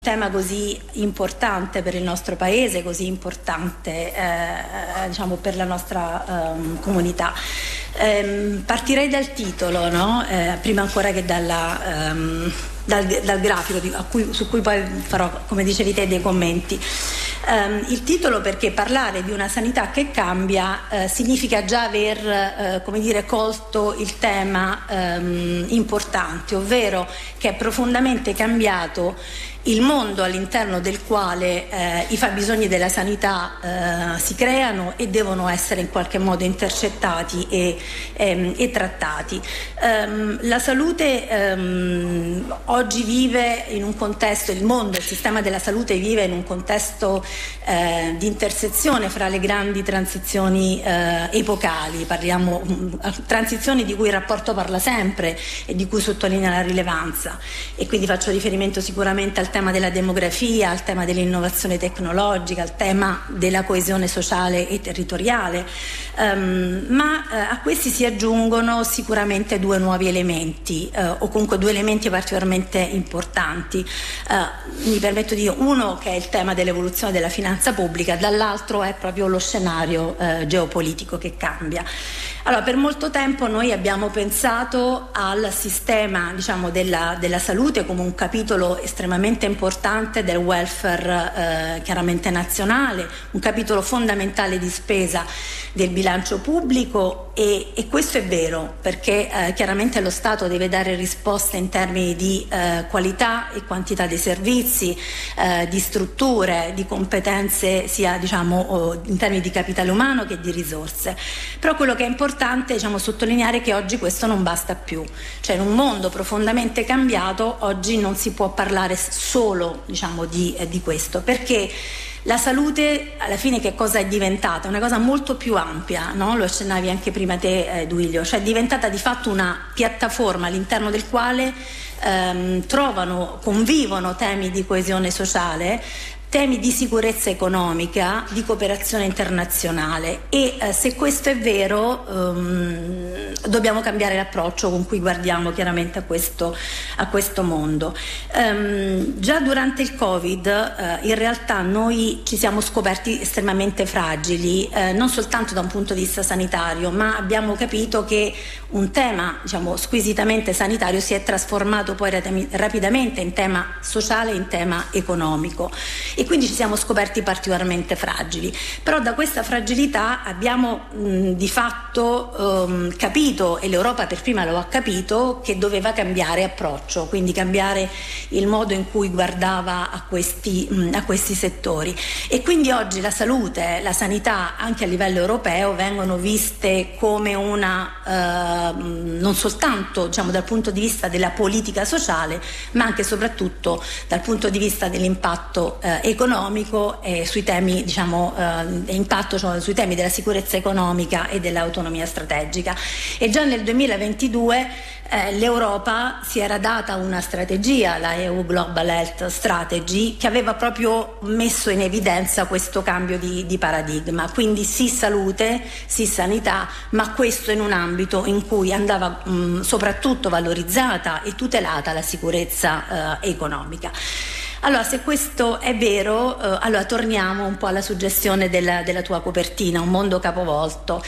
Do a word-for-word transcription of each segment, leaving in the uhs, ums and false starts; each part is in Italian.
tema così importante per il nostro paese, così importante eh, diciamo per la nostra eh, comunità. Eh, partirei dal titolo, no? eh, prima ancora che dalla, ehm, dal, dal grafico a cui, su cui poi farò, come dicevi te, dei commenti. Um, il titolo, perché parlare di una sanità che cambia eh, significa già aver eh, come dire, colto il tema um, importante, ovvero che è profondamente cambiato il mondo all'interno del quale eh, i fabbisogni della sanità eh, si creano e devono essere in qualche modo intercettati e, ehm, e trattati. Um, la salute um, oggi vive in un contesto, il mondo, il sistema della salute vive in un contesto eh, di intersezione fra le grandi transizioni eh, epocali, parliamo um, transizioni di cui il rapporto parla sempre e di cui sottolinea la rilevanza, e quindi faccio riferimento sicuramente al tema della demografia, al tema dell'innovazione tecnologica, al tema della coesione sociale e territoriale, um, ma uh, a questi si aggiungono sicuramente due nuovi elementi uh, o comunque due elementi particolarmente importanti. Uh, mi permetto di dire, uno che è il tema dell'evoluzione della finanza pubblica, dall'altro è proprio lo scenario uh, geopolitico che cambia. Allora, per molto tempo noi abbiamo pensato al sistema, diciamo, della, della salute come un capitolo estremamente importante del welfare eh, chiaramente nazionale, un capitolo fondamentale di spesa del bilancio pubblico, e, e questo è vero perché eh, chiaramente lo Stato deve dare risposte in termini di eh, qualità e quantità dei servizi, eh, di strutture, di competenze, sia diciamo in termini di capitale umano che di risorse. Però quello che è importante importante diciamo, sottolineare che oggi questo non basta più, cioè in un mondo profondamente cambiato oggi non si può parlare solo diciamo, di, eh, di questo, perché la salute alla fine che cosa è diventata? Una cosa molto più ampia, no? Lo accennavi anche prima te, eh, Duilio, cioè è diventata di fatto una piattaforma all'interno del quale ehm, trovano, convivono temi di coesione sociale, temi di sicurezza economica, di cooperazione internazionale, e eh, se questo è vero um, dobbiamo cambiare l'approccio con cui guardiamo chiaramente a questo, a questo mondo. Um, già durante il Covid uh, in realtà noi ci siamo scoperti estremamente fragili, uh, non soltanto da un punto di vista sanitario, ma abbiamo capito che un tema diciamo, squisitamente sanitario si è trasformato poi rapidamente in tema sociale e in tema economico. E quindi ci siamo scoperti particolarmente fragili. Però da questa fragilità abbiamo mh, di fatto um, capito, e l'Europa per prima lo ha capito, che doveva cambiare approccio, quindi cambiare il modo in cui guardava a questi, mh, a questi settori. E quindi oggi la salute, la sanità anche a livello europeo vengono viste come una, uh, non soltanto diciamo, dal punto di vista della politica sociale, ma anche e soprattutto dal punto di vista dell'impatto uh, economico e sui temi diciamo eh, impatto cioè, sui temi della sicurezza economica e dell'autonomia strategica. E già nel duemilaventidue eh, l'Europa si era data una strategia, la E U Global Health Strategy, che aveva proprio messo in evidenza questo cambio di, di paradigma, quindi sì salute, sì sanità, ma questo in un ambito in cui andava mh, soprattutto valorizzata e tutelata la sicurezza eh, economica. Allora, se questo è vero, eh, allora torniamo un po' alla suggestione della, della tua copertina, un mondo capovolto.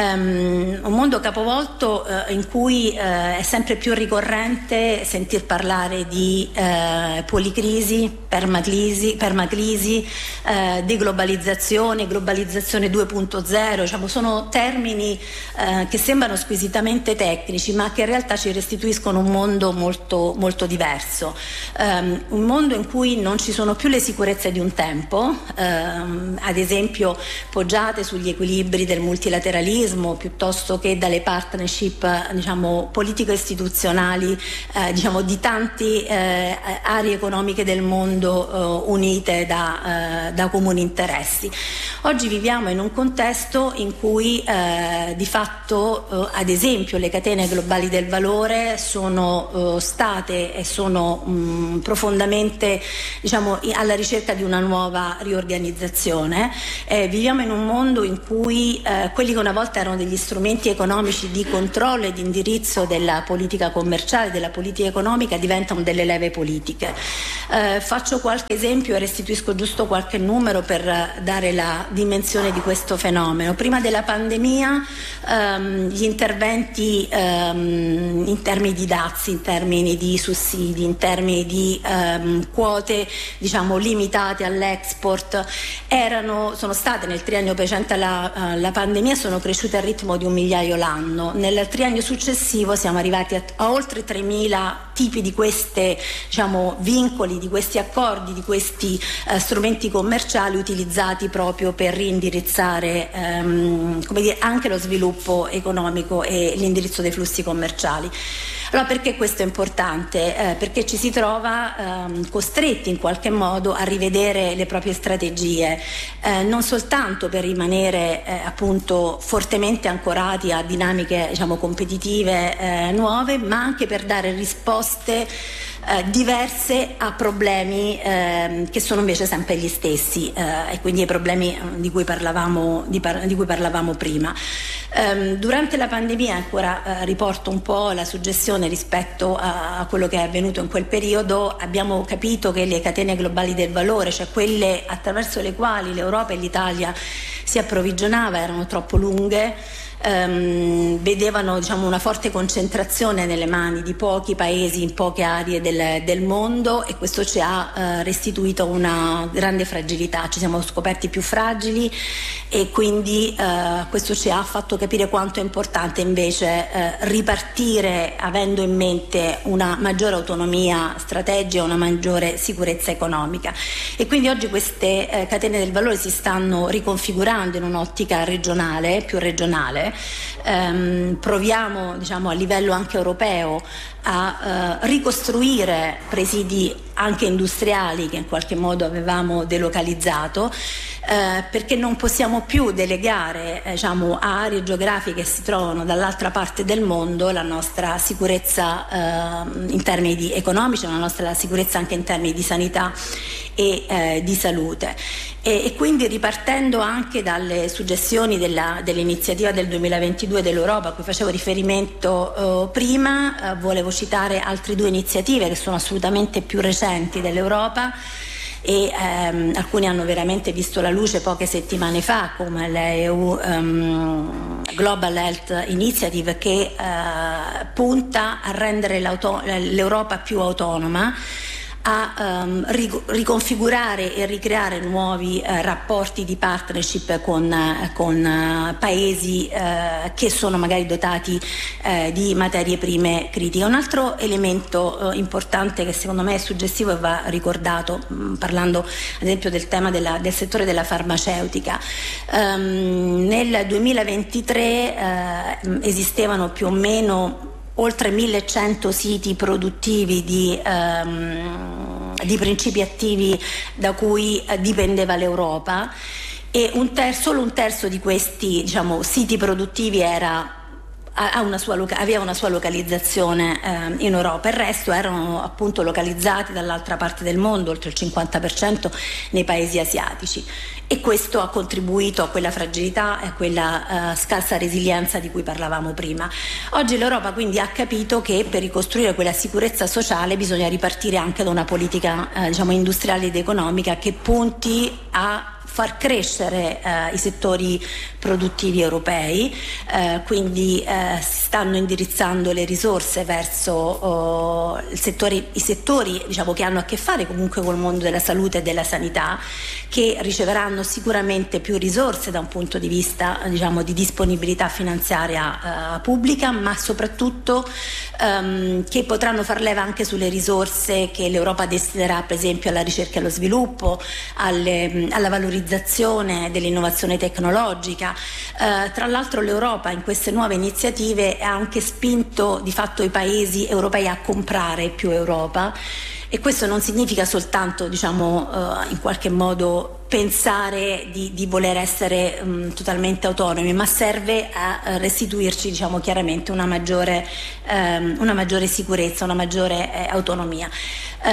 Um, un mondo capovolto eh, in cui eh, è sempre più ricorrente sentir parlare di eh, policrisi, permacrisi, permacrisi eh, deglobalizzazione, globalizzazione due punto zero, diciamo, sono termini eh, che sembrano squisitamente tecnici, ma che in realtà ci restituiscono un mondo molto, molto diverso. Um, un mondo in cui non ci sono più le sicurezze di un tempo, ehm, ad esempio poggiate sugli equilibri del multilateralismo piuttosto che dalle partnership diciamo, politico-istituzionali eh, diciamo, di tante eh, aree economiche del mondo eh, unite da, eh, da comuni interessi. Oggi viviamo in un contesto in cui eh, di fatto eh, ad esempio le catene globali del valore sono eh, state e sono mh, profondamente diciamo, alla ricerca di una nuova riorganizzazione. Eh, viviamo in un mondo in cui eh, quelli che una volta erano degli strumenti economici di controllo e di indirizzo della politica commerciale, della politica economica, diventano delle leve politiche. Eh, faccio qualche esempio e restituisco giusto qualche numero per dare la dimensione di questo fenomeno. Prima della pandemia ehm, gli interventi ehm, in termini di dazi, in termini di sussidi, in termini di ehm, quote diciamo limitate all'export erano, sono state nel triennio precedente alla, alla pandemia, sono cresciute al ritmo di un migliaio l'anno. Nel triennio successivo siamo arrivati a, a oltre tremila tipi di queste diciamo vincoli, di questi accordi, di questi eh, strumenti commerciali utilizzati proprio per indirizzare ehm, come dire, anche lo sviluppo economico e l'indirizzo dei flussi commerciali. Allora, perché questo è importante? Eh, perché ci si trova ehm, costretti in qualche modo a rivedere le proprie strategie, eh, non soltanto per rimanere eh, appunto fortemente ancorati a dinamiche diciamo competitive eh, nuove, ma anche per dare risposte eh, diverse a problemi eh, che sono invece sempre gli stessi eh, e quindi ai problemi di cui parlavamo, di par- di cui parlavamo prima. Um, durante la pandemia, ancora uh, riporto un po' la suggestione rispetto a, a quello che è avvenuto in quel periodo, abbiamo capito che le catene globali del valore, cioè quelle attraverso le quali l'Europa e l'Italia si approvvigionava, erano troppo lunghe, um, vedevano diciamo, una forte concentrazione nelle mani di pochi paesi in poche aree del, del mondo, e questo ci ha uh, restituito una grande fragilità, ci siamo scoperti più fragili, e quindi uh, questo ci ha fatto capire quanto è importante invece eh, ripartire avendo in mente una maggiore autonomia strategica, una maggiore sicurezza economica. E quindi oggi queste eh, catene del valore si stanno riconfigurando in un'ottica regionale, più regionale. Ehm, proviamo diciamo, a livello anche europeo a eh, ricostruire presidi anche industriali che in qualche modo avevamo delocalizzato, eh, perché non possiamo più delegare eh, diciamo, a aree geografiche che si trovano dall'altra parte del mondo la nostra sicurezza eh, in termini di economici, la nostra sicurezza anche in termini di sanità e eh, di salute. E, e quindi ripartendo anche dalle suggestioni della, dell'iniziativa del duemilaventidue dell'Europa a cui facevo riferimento eh, prima, eh, volevo citare altre due iniziative che sono assolutamente più recenti dell'Europa e ehm, alcuni hanno veramente visto la luce poche settimane fa, come l'E U um, Global Health Initiative, che eh, punta a rendere l'Europa più autonoma, a um, riconfigurare e ricreare nuovi uh, rapporti di partnership con, uh, con uh, paesi uh, che sono magari dotati uh, di materie prime critiche. Un altro elemento uh, importante che secondo me è suggestivo e va ricordato, mh, parlando ad esempio del tema della, del settore della farmaceutica. Um, nel duemilaventitré uh, esistevano più o meno oltre millecento siti produttivi di, um, di principi attivi da cui uh, dipendeva l'Europa, e un ter- solo un terzo di questi diciamo, siti produttivi era ha una sua loca- aveva una sua localizzazione eh, in Europa. Il resto erano appunto localizzati dall'altra parte del mondo, oltre il cinquanta per cento nei paesi asiatici, e questo ha contribuito a quella fragilità e a quella eh, scarsa resilienza di cui parlavamo prima. Oggi l'Europa quindi ha capito che per ricostruire quella sicurezza sociale bisogna ripartire anche da una politica eh, diciamo industriale ed economica che punti a far crescere eh, i settori produttivi europei, eh, quindi eh, si stanno indirizzando le risorse verso oh, il settore, i settori diciamo, che hanno a che fare comunque col mondo della salute e della sanità, che riceveranno sicuramente più risorse da un punto di vista diciamo, di disponibilità finanziaria eh, pubblica, ma soprattutto ehm, che potranno far leva anche sulle risorse che l'Europa destinerà per esempio alla ricerca e allo sviluppo, alle, alla valorizzazione dell'innovazione tecnologica. Eh, tra l'altro l'Europa in queste nuove iniziative ha anche spinto di fatto i paesi europei a comprare più Europa, e questo non significa soltanto diciamo eh, in qualche modo pensare di, di voler essere um, totalmente autonomi, ma serve a restituirci diciamo chiaramente una maggiore, um, una maggiore sicurezza, una maggiore eh, autonomia. Eh,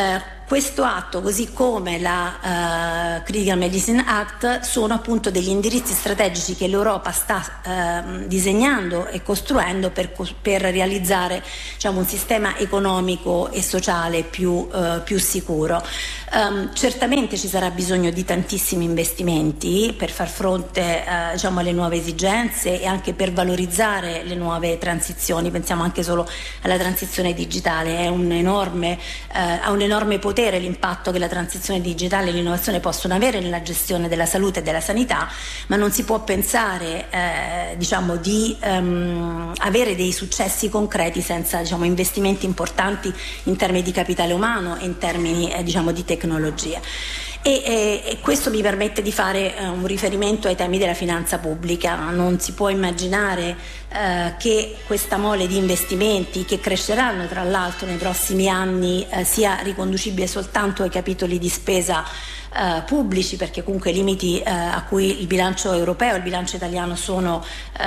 questo atto, così come la uh, Critical Medicine Act, sono appunto degli indirizzi strategici che l'Europa sta uh, disegnando e costruendo per, per realizzare, diciamo, un sistema economico e sociale più, uh, più sicuro. Um, certamente ci sarà bisogno di tantissimi investimenti per far fronte uh, diciamo, alle nuove esigenze e anche per valorizzare le nuove transizioni. Pensiamo anche solo alla transizione digitale, è un enorme, uh, ha un enorme potere l'impatto che la transizione digitale e l'innovazione possono avere nella gestione della salute e della sanità, ma non si può pensare eh, diciamo, di um, avere dei successi concreti senza, diciamo, investimenti importanti in termini di capitale umano e in termini eh, diciamo, di tecnologia. E, e, e questo mi permette di fare eh, un riferimento ai temi della finanza pubblica. Non si può immaginare eh, che questa mole di investimenti, che cresceranno tra l'altro nei prossimi anni, eh, sia riconducibile soltanto ai capitoli di spesa Uh, pubblici, perché comunque i limiti uh, a cui il bilancio europeo e il bilancio italiano sono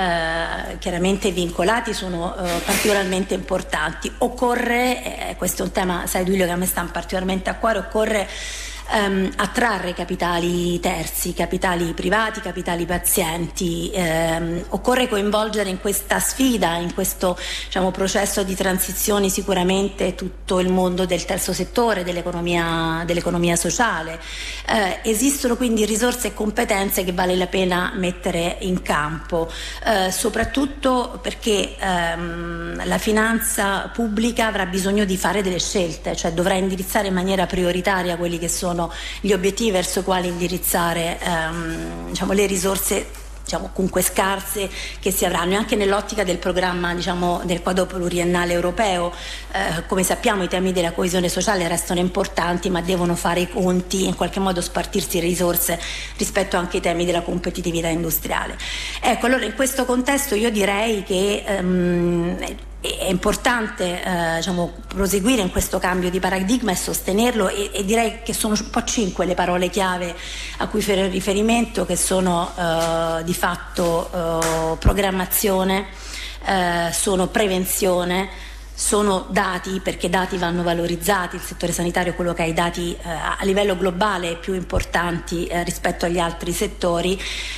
uh, chiaramente vincolati sono uh, particolarmente importanti. Occorre, eh, questo è un tema, sai Duilio, che a me sta particolarmente a cuore, occorre Um, attrarre capitali terzi, capitali privati, capitali pazienti. Um, occorre coinvolgere in questa sfida, in questo, diciamo, processo di transizione sicuramente tutto il mondo del terzo settore, dell'economia, dell'economia sociale. Uh, esistono quindi risorse e competenze che vale la pena mettere in campo, uh, soprattutto perché um, la finanza pubblica avrà bisogno di fare delle scelte, cioè dovrà indirizzare in maniera prioritaria quelli che sono gli obiettivi verso i quali indirizzare ehm, diciamo, le risorse, diciamo, comunque scarse che si avranno, e anche nell'ottica del programma, diciamo, del quadro pluriennale europeo. Eh, come sappiamo i temi della coesione sociale restano importanti, ma devono fare i conti, in qualche modo spartirsi le risorse rispetto anche ai temi della competitività industriale. Ecco, allora in questo contesto io direi che ehm, è importante eh, diciamo, proseguire in questo cambio di paradigma e sostenerlo, e, e direi che sono un po' cinque le parole chiave a cui fare riferimento, che sono eh, di fatto eh, programmazione, eh, sono prevenzione, sono dati, perché dati vanno valorizzati. Il settore sanitario è quello che ha i dati eh, a livello globale più importanti eh, rispetto agli altri settori,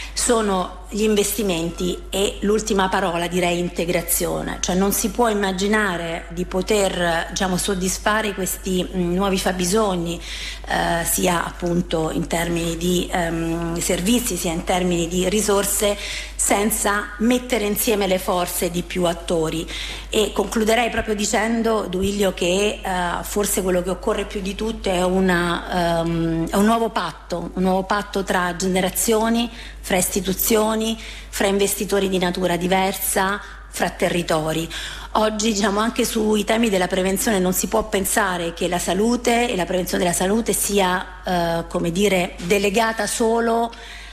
sono gli investimenti, e l'ultima parola direi integrazione. Cioè non si può immaginare di poter, diciamo, soddisfare questi mh, nuovi fabbisogni eh, sia appunto in termini di ehm, servizi sia in termini di risorse senza mettere insieme le forze di più attori. E concluderei proprio dicendo, Duilio, che eh, forse quello che occorre più di tutto è, una, um, è un nuovo patto, un nuovo patto tra generazioni, fra istituzioni, fra investitori di natura diversa, fra territori. Oggi, diciamo, anche sui temi della prevenzione non si può pensare che la salute e la prevenzione della salute sia, eh, come dire, delegata solo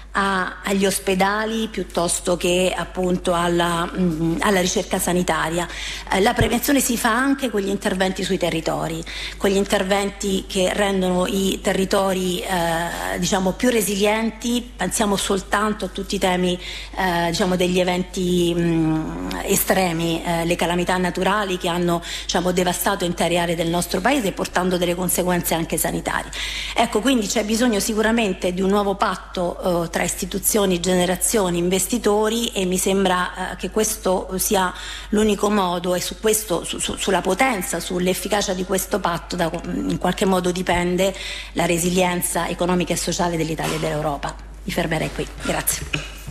A, agli ospedali piuttosto che appunto alla, mh, alla ricerca sanitaria. Eh, la prevenzione si fa anche con gli interventi sui territori, con gli interventi che rendono i territori eh, diciamo più resilienti. Pensiamo soltanto a tutti i temi eh, diciamo degli eventi mh, estremi, eh, le calamità naturali che hanno, diciamo, devastato intere aree del nostro paese, portando delle conseguenze anche sanitarie. Ecco, quindi c'è bisogno sicuramente di un nuovo patto eh, tra istituzioni, generazioni, investitori, e mi sembra eh, che questo sia l'unico modo, e su questo, su, su, sulla potenza, sull'efficacia di questo patto da, in qualche modo dipende la resilienza economica e sociale dell'Italia e dell'Europa. Mi fermerei qui, grazie.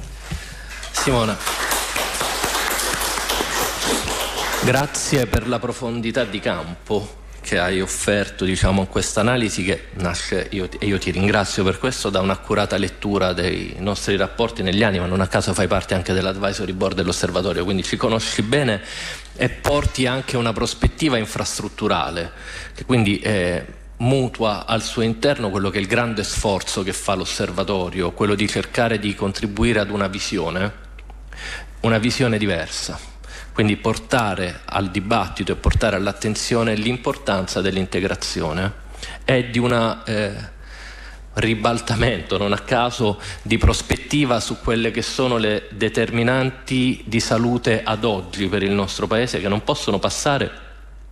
Simona, grazie per la profondità di campo che hai offerto, diciamo, questa analisi che nasce, io, e io ti ringrazio per questo, da un'accurata lettura dei nostri rapporti negli anni, ma non a caso fai parte anche dell'advisory board dell'osservatorio, quindi ci conosci bene e porti anche una prospettiva infrastrutturale che quindi eh, mutua al suo interno quello che è il grande sforzo che fa l'osservatorio, quello di cercare di contribuire ad una visione, una visione diversa. Quindi portare al dibattito e portare all'attenzione l'importanza dell'integrazione e di un eh, ribaltamento, non a caso, di prospettiva su quelle che sono le determinanti di salute ad oggi per il nostro Paese, che non possono passare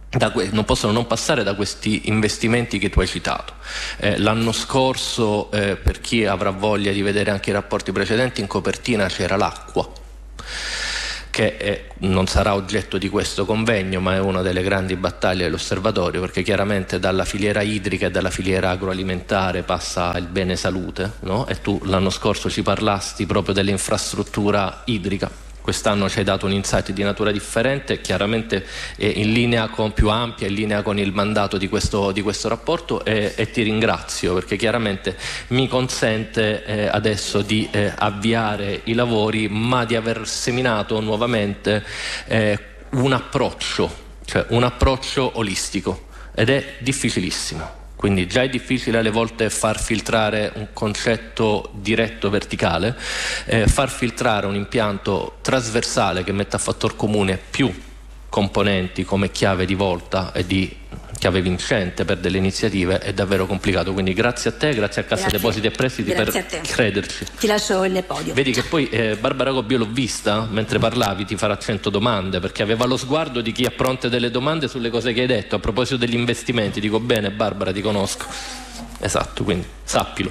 Da que- non possono non passare da questi investimenti che tu hai citato. Eh, l'anno scorso, eh, per chi avrà voglia di vedere anche i rapporti precedenti, in copertina c'era l'acqua, che è, non sarà oggetto di questo convegno, ma è una delle grandi battaglie dell'osservatorio, perché chiaramente dalla filiera idrica e dalla filiera agroalimentare passa il bene salute, no? E tu l'anno scorso ci parlasti proprio dell'infrastruttura idrica. Quest'anno ci hai dato un insight di natura differente, chiaramente in linea con, più ampia, in linea con il mandato di questo, di questo rapporto, e, e ti ringrazio perché chiaramente mi consente eh, adesso di eh, avviare i lavori, ma di aver seminato nuovamente eh, un approccio, cioè un approccio olistico, ed è difficilissimo. Quindi già è difficile alle volte far filtrare un concetto diretto verticale, eh, far filtrare un impianto trasversale che metta a fattor comune più componenti come chiave di volta e di chiave vincente per delle iniziative è davvero complicato. Quindi grazie a te, grazie a Cassa grazie. Depositi e Prestiti grazie per crederci. Ti lascio il podio. Vedi che poi eh, Barbara Gobbi, io l'ho vista mentre parlavi, ti farà cento domande perché aveva lo sguardo di chi ha pronte delle domande sulle cose che hai detto. A proposito degli investimenti, dico bene Barbara, ti conosco. Esatto, quindi sappilo.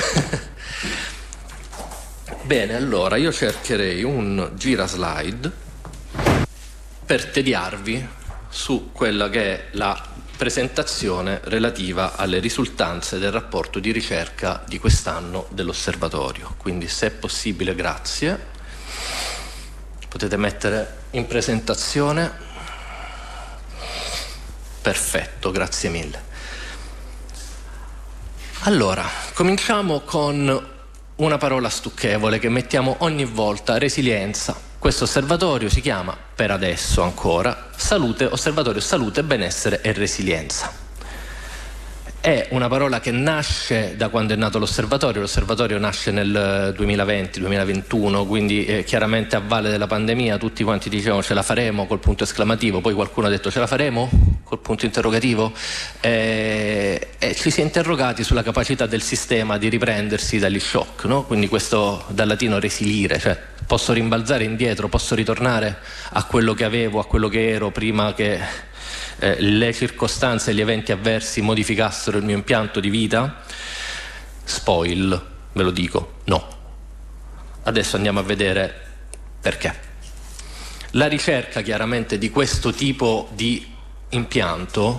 Bene, allora io cercherei un giraslide per tediarvi su quella che è la presentazione relativa alle risultanze del rapporto di ricerca di quest'anno dell'osservatorio. Quindi se è possibile, grazie, potete mettere in presentazione. Perfetto, grazie mille. Allora, cominciamo con una parola stucchevole che mettiamo ogni volta: resilienza. Questo osservatorio si chiama, per adesso ancora, Salute, Osservatorio Salute, Benessere e Resilienza. È una parola che nasce da quando è nato l'osservatorio. L'osservatorio nasce nel duemilaventi duemilaventuno, quindi eh, chiaramente a valle della pandemia tutti quanti dicevano ce la faremo col punto esclamativo, poi qualcuno ha detto ce la faremo col punto interrogativo, e, e ci si è interrogati sulla capacità del sistema di riprendersi dagli shock, no? Quindi questo dal latino resilire, cioè posso rimbalzare indietro, posso ritornare a quello che avevo, a quello che ero prima che Eh, le circostanze e gli eventi avversi modificassero il mio impianto di vita. Spoil, ve lo dico, no. Adesso andiamo a vedere perché. La ricerca chiaramente di questo tipo di impianto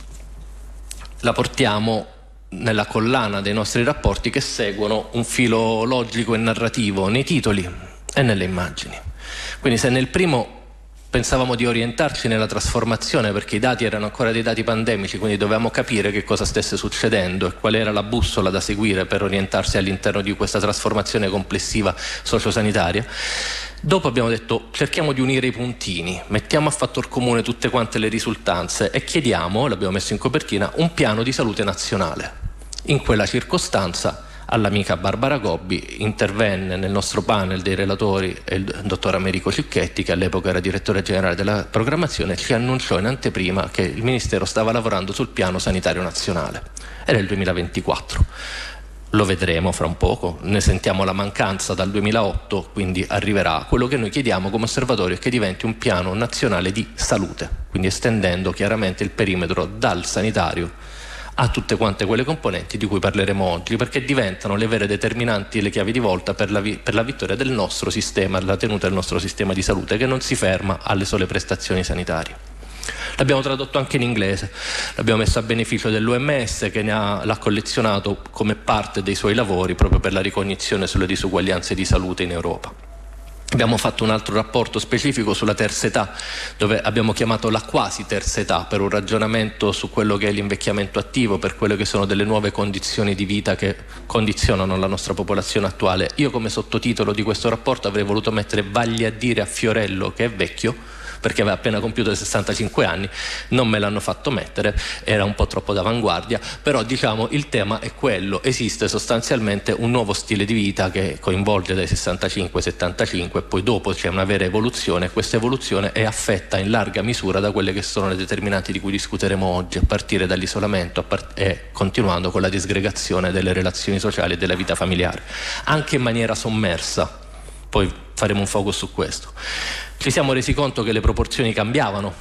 la portiamo nella collana dei nostri rapporti che seguono un filo logico e narrativo nei titoli e nelle immagini. Quindi se nel primo pensavamo di orientarci nella trasformazione perché i dati erano ancora dei dati pandemici, quindi dovevamo capire che cosa stesse succedendo e qual era la bussola da seguire per orientarsi all'interno di questa trasformazione complessiva sociosanitaria. Dopo abbiamo detto cerchiamo di unire i puntini, mettiamo a fattor comune tutte quante le risultanze e chiediamo, l'abbiamo messo in copertina, un piano di salute nazionale. In quella circostanza all'amica Barbara Gobbi intervenne nel nostro panel dei relatori il dottor Americo Cicchetti, che all'epoca era direttore generale della programmazione, e ci annunciò in anteprima che il Ministero stava lavorando sul piano sanitario nazionale. Era il duemilaventiquattro. Lo vedremo fra un poco, ne sentiamo la mancanza dal duemilaotto, quindi arriverà. Quello che noi chiediamo come osservatorio è che diventi un piano nazionale di salute, quindi estendendo chiaramente il perimetro dal sanitario a tutte quante quelle componenti di cui parleremo oggi, perché diventano le vere determinanti e le chiavi di volta per la, vi- per la vittoria del nostro sistema, la tenuta del nostro sistema di salute, che non si ferma alle sole prestazioni sanitarie. L'abbiamo tradotto anche in inglese, l'abbiamo messo a beneficio dell'O M S, che ne ha, l'ha collezionato come parte dei suoi lavori proprio per la ricognizione sulle disuguaglianze di salute in Europa. Abbiamo fatto un altro rapporto specifico sulla terza età, dove abbiamo chiamato la quasi terza età, per un ragionamento su quello che è l'invecchiamento attivo, per quelle che sono delle nuove condizioni di vita che condizionano la nostra popolazione attuale. Io come sottotitolo di questo rapporto avrei voluto mettere "Vagli a dire a Fiorello che è vecchio", perché aveva appena compiuto sessantacinque anni, non me l'hanno fatto mettere, era un po' troppo d'avanguardia, però diciamo il tema è quello: esiste sostanzialmente un nuovo stile di vita che coinvolge dai sessantacinque ai settantacinque, e poi dopo c'è una vera evoluzione, e questa evoluzione è affetta in larga misura da quelle che sono le determinanti di cui discuteremo oggi, a partire dall'isolamento a part- e continuando con la disgregazione delle relazioni sociali e della vita familiare, anche in maniera sommersa. Poi faremo un focus su questo. Ci siamo resi conto che le proporzioni cambiavano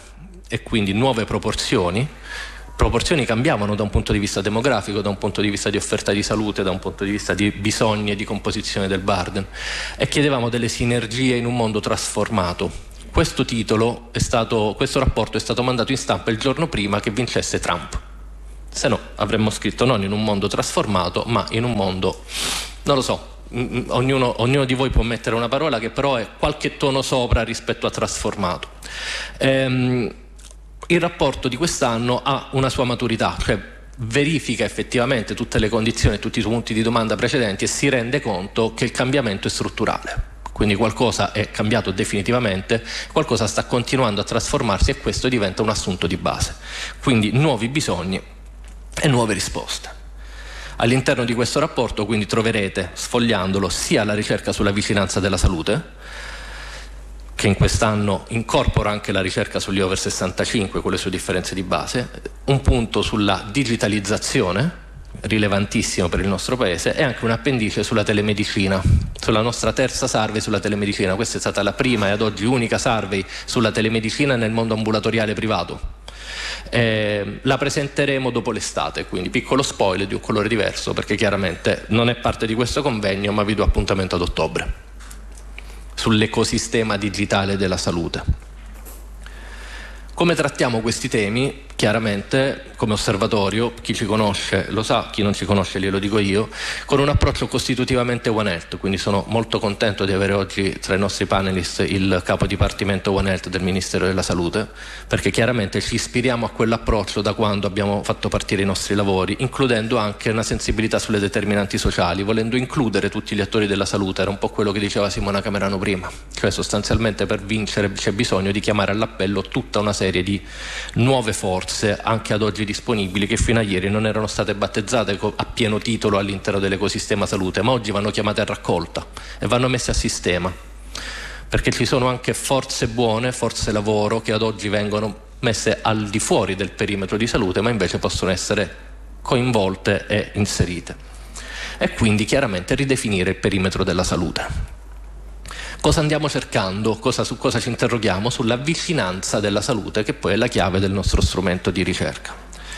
e quindi nuove proporzioni. Proporzioni cambiavano da un punto di vista demografico, da un punto di vista di offerta di salute, da un punto di vista di bisogni e di composizione del burden, e chiedevamo delle sinergie in un mondo trasformato. Questo titolo è stato, questo rapporto è stato mandato in stampa il giorno prima che vincesse Trump. Se no avremmo scritto non in un mondo trasformato, ma in un mondo, non lo so, ognuno, ognuno di voi può mettere una parola che però è qualche tono sopra rispetto a trasformato. Ehm, il rapporto di quest'anno ha una sua maturità, cioè verifica effettivamente tutte le condizioni e tutti i punti di domanda precedenti e si rende conto che il cambiamento è strutturale. Quindi qualcosa è cambiato definitivamente, qualcosa sta continuando a trasformarsi e questo diventa un assunto di base. Quindi nuovi bisogni e nuove risposte. All'interno di questo rapporto quindi troverete, sfogliandolo, sia la ricerca sulla vicinanza della salute, che in quest'anno incorpora anche la ricerca sugli over sessantacinque con le sue differenze di base, un punto sulla digitalizzazione, rilevantissimo per il nostro paese, e anche un appendice sulla telemedicina, sulla nostra terza survey sulla telemedicina. Questa è stata la prima e ad oggi unica survey sulla telemedicina nel mondo ambulatoriale privato. Eh, la presenteremo dopo l'estate, quindi piccolo spoiler di un colore diverso, perché chiaramente non è parte di questo convegno, ma vi do appuntamento ad ottobre sull'ecosistema digitale della salute. Come trattiamo questi temi? Chiaramente come osservatorio, chi ci conosce lo sa, chi non ci conosce glielo dico io, con un approccio costitutivamente One Health, quindi sono molto contento di avere oggi tra i nostri panelist il capo dipartimento One Health del Ministero della Salute, perché chiaramente ci ispiriamo a quell'approccio da quando abbiamo fatto partire i nostri lavori, includendo anche una sensibilità sulle determinanti sociali, volendo includere tutti gli attori della salute. Era un po' quello che diceva Simona Camerano prima, cioè sostanzialmente per vincere c'è bisogno di chiamare all'appello tutta una serie di nuove forze anche ad oggi disponibili, che fino a ieri non erano state battezzate a pieno titolo all'interno dell'ecosistema salute, ma oggi vanno chiamate a raccolta e vanno messe a sistema, perché ci sono anche forze buone, forze lavoro che ad oggi vengono messe al di fuori del perimetro di salute, ma invece possono essere coinvolte e inserite, e quindi chiaramente ridefinire il perimetro della salute. Cosa andiamo cercando? Cosa, su cosa ci interroghiamo? Sulla vicinanza della salute, che poi è la chiave del nostro strumento di ricerca.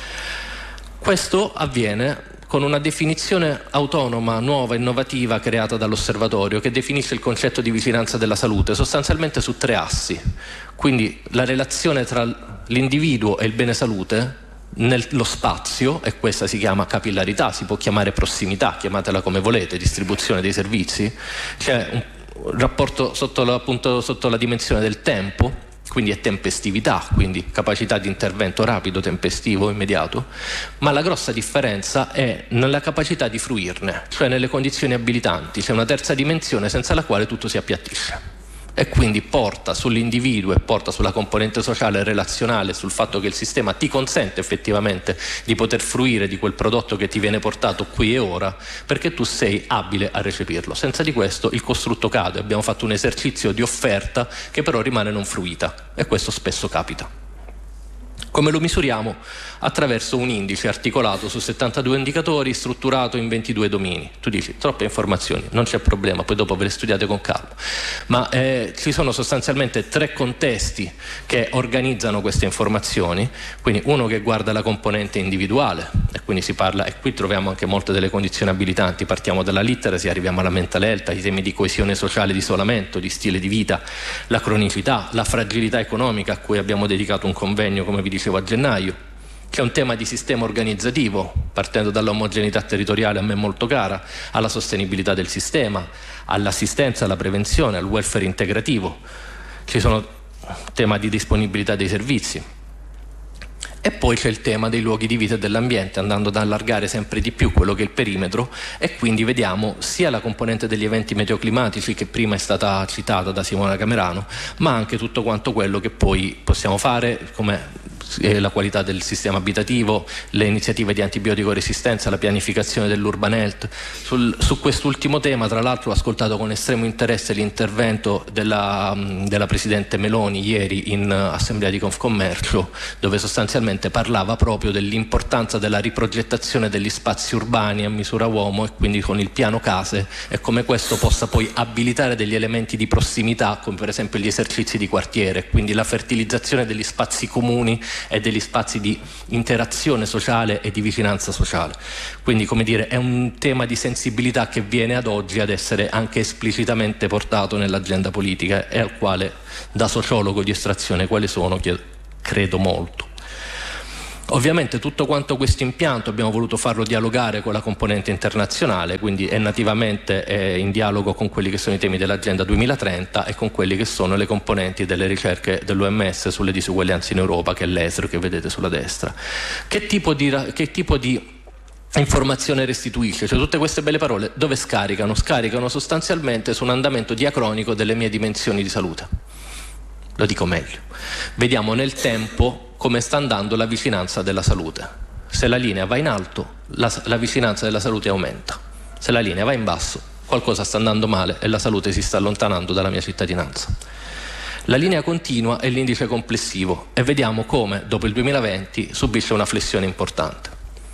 Questo avviene con una definizione autonoma, nuova, innovativa, creata dall'osservatorio, che definisce il concetto di vicinanza della salute sostanzialmente su tre assi. Quindi la relazione tra l'individuo e il bene salute nello spazio, e questa si chiama capillarità, si può chiamare prossimità, chiamatela come volete, distribuzione dei servizi. C'è un rapporto sotto la, appunto, sotto la dimensione del tempo, quindi è tempestività, quindi capacità di intervento rapido, tempestivo, immediato, ma la grossa differenza è nella capacità di fruirne, cioè nelle condizioni abilitanti. C'è una terza dimensione senza la quale tutto si appiattisce, e quindi porta sull'individuo e porta sulla componente sociale e relazionale, sul fatto che il sistema ti consente effettivamente di poter fruire di quel prodotto che ti viene portato qui e ora, perché tu sei abile a recepirlo. Senza di questo il costrutto cade. Abbiamo fatto un esercizio di offerta che però rimane non fruita, e questo spesso capita. Come lo misuriamo? Attraverso un indice articolato su settantadue indicatori, strutturato in ventidue domini. Tu dici, troppe informazioni, non c'è problema, poi dopo ve le studiate con calma. Ma eh, ci sono sostanzialmente tre contesti che organizzano queste informazioni. Quindi uno che guarda la componente individuale, e quindi si parla, e qui troviamo anche molte delle condizioni abilitanti. Partiamo dalla literacy, arriviamo alla mental health, ai temi di coesione sociale, di isolamento, di stile di vita, la cronicità, la fragilità economica, a cui abbiamo dedicato un convegno, come vi dicevo, a gennaio. C'è un tema di sistema organizzativo, partendo dall'omogeneità territoriale, a me molto cara, alla sostenibilità del sistema, all'assistenza, alla prevenzione, al welfare integrativo. Ci sono tema di disponibilità dei servizi. E poi c'è il tema dei luoghi di vita e dell'ambiente, andando ad allargare sempre di più quello che è il perimetro, e quindi vediamo sia la componente degli eventi meteoclimatici, che prima è stata citata da Simona Camerano, ma anche tutto quanto quello che poi possiamo fare, come eh, la qualità del sistema abitativo, le iniziative di antibiotico resistenza, la pianificazione dell'urban health. Sul, su quest'ultimo tema, tra l'altro, ho ascoltato con estremo interesse l'intervento della, della Presidente Meloni ieri in Assemblea di Confcommercio, dove sostanzialmente parlava proprio dell'importanza della riprogettazione degli spazi urbani a misura uomo, e quindi con il piano case, e come questo possa poi abilitare degli elementi di prossimità, come per esempio gli esercizi di quartiere, quindi la fertilizzazione degli spazi comuni e degli spazi di interazione sociale e di vicinanza sociale. Quindi, come dire, è un tema di sensibilità che viene ad oggi ad essere anche esplicitamente portato nell'agenda politica, e al quale, da sociologo di estrazione quale sono, credo molto. Ovviamente tutto quanto questo impianto abbiamo voluto farlo dialogare con la componente internazionale, quindi è nativamente è in dialogo con quelli che sono i temi dell'Agenda duemilatrenta e con quelli che sono le componenti delle ricerche dell'O M S sulle disuguaglianze in Europa, che è l'E S R, che vedete sulla destra. Che tipo di, che tipo di informazione restituisce? Cioè, tutte queste belle parole dove scaricano? Scaricano sostanzialmente su un andamento diacronico delle mie dimensioni di salute. Lo dico meglio. Vediamo nel tempo come sta andando la vicinanza della salute. Se la linea va in alto, la, la vicinanza della salute aumenta. Se la linea va in basso, qualcosa sta andando male e la salute si sta allontanando dalla mia cittadinanza. La linea continua è l'indice complessivo, e vediamo come dopo il duemilaventi subisce una flessione importante.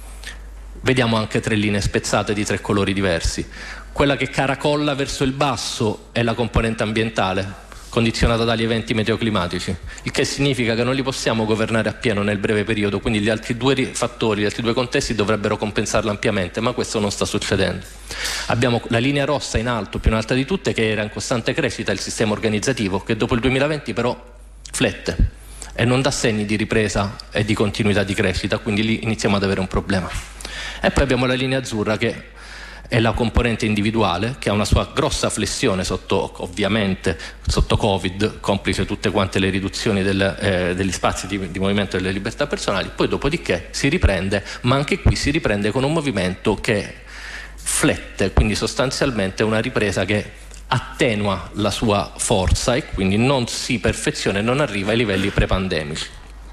Vediamo anche tre linee spezzate di tre colori diversi. Quella che caracolla verso il basso è la componente ambientale, condizionata dagli eventi meteoclimatici, il che significa che non li possiamo governare appieno nel breve periodo, quindi gli altri due fattori, gli altri due contesti dovrebbero compensarla ampiamente, ma questo non sta succedendo. Abbiamo la linea rossa in alto, più in alta di tutte, che era in costante crescita, il sistema organizzativo, che dopo il duemilaventi però flette e non dà segni di ripresa e di continuità di crescita, quindi lì iniziamo ad avere un problema. E poi abbiamo la linea azzurra, che è la componente individuale, che ha una sua grossa flessione sotto, ovviamente, sotto Covid, complice tutte quante le riduzioni del, eh, degli spazi di, di movimento delle libertà personali. Poi dopodiché si riprende, ma anche qui si riprende con un movimento che flette, quindi sostanzialmente una ripresa che attenua la sua forza e quindi non si perfeziona e non arriva ai livelli prepandemici.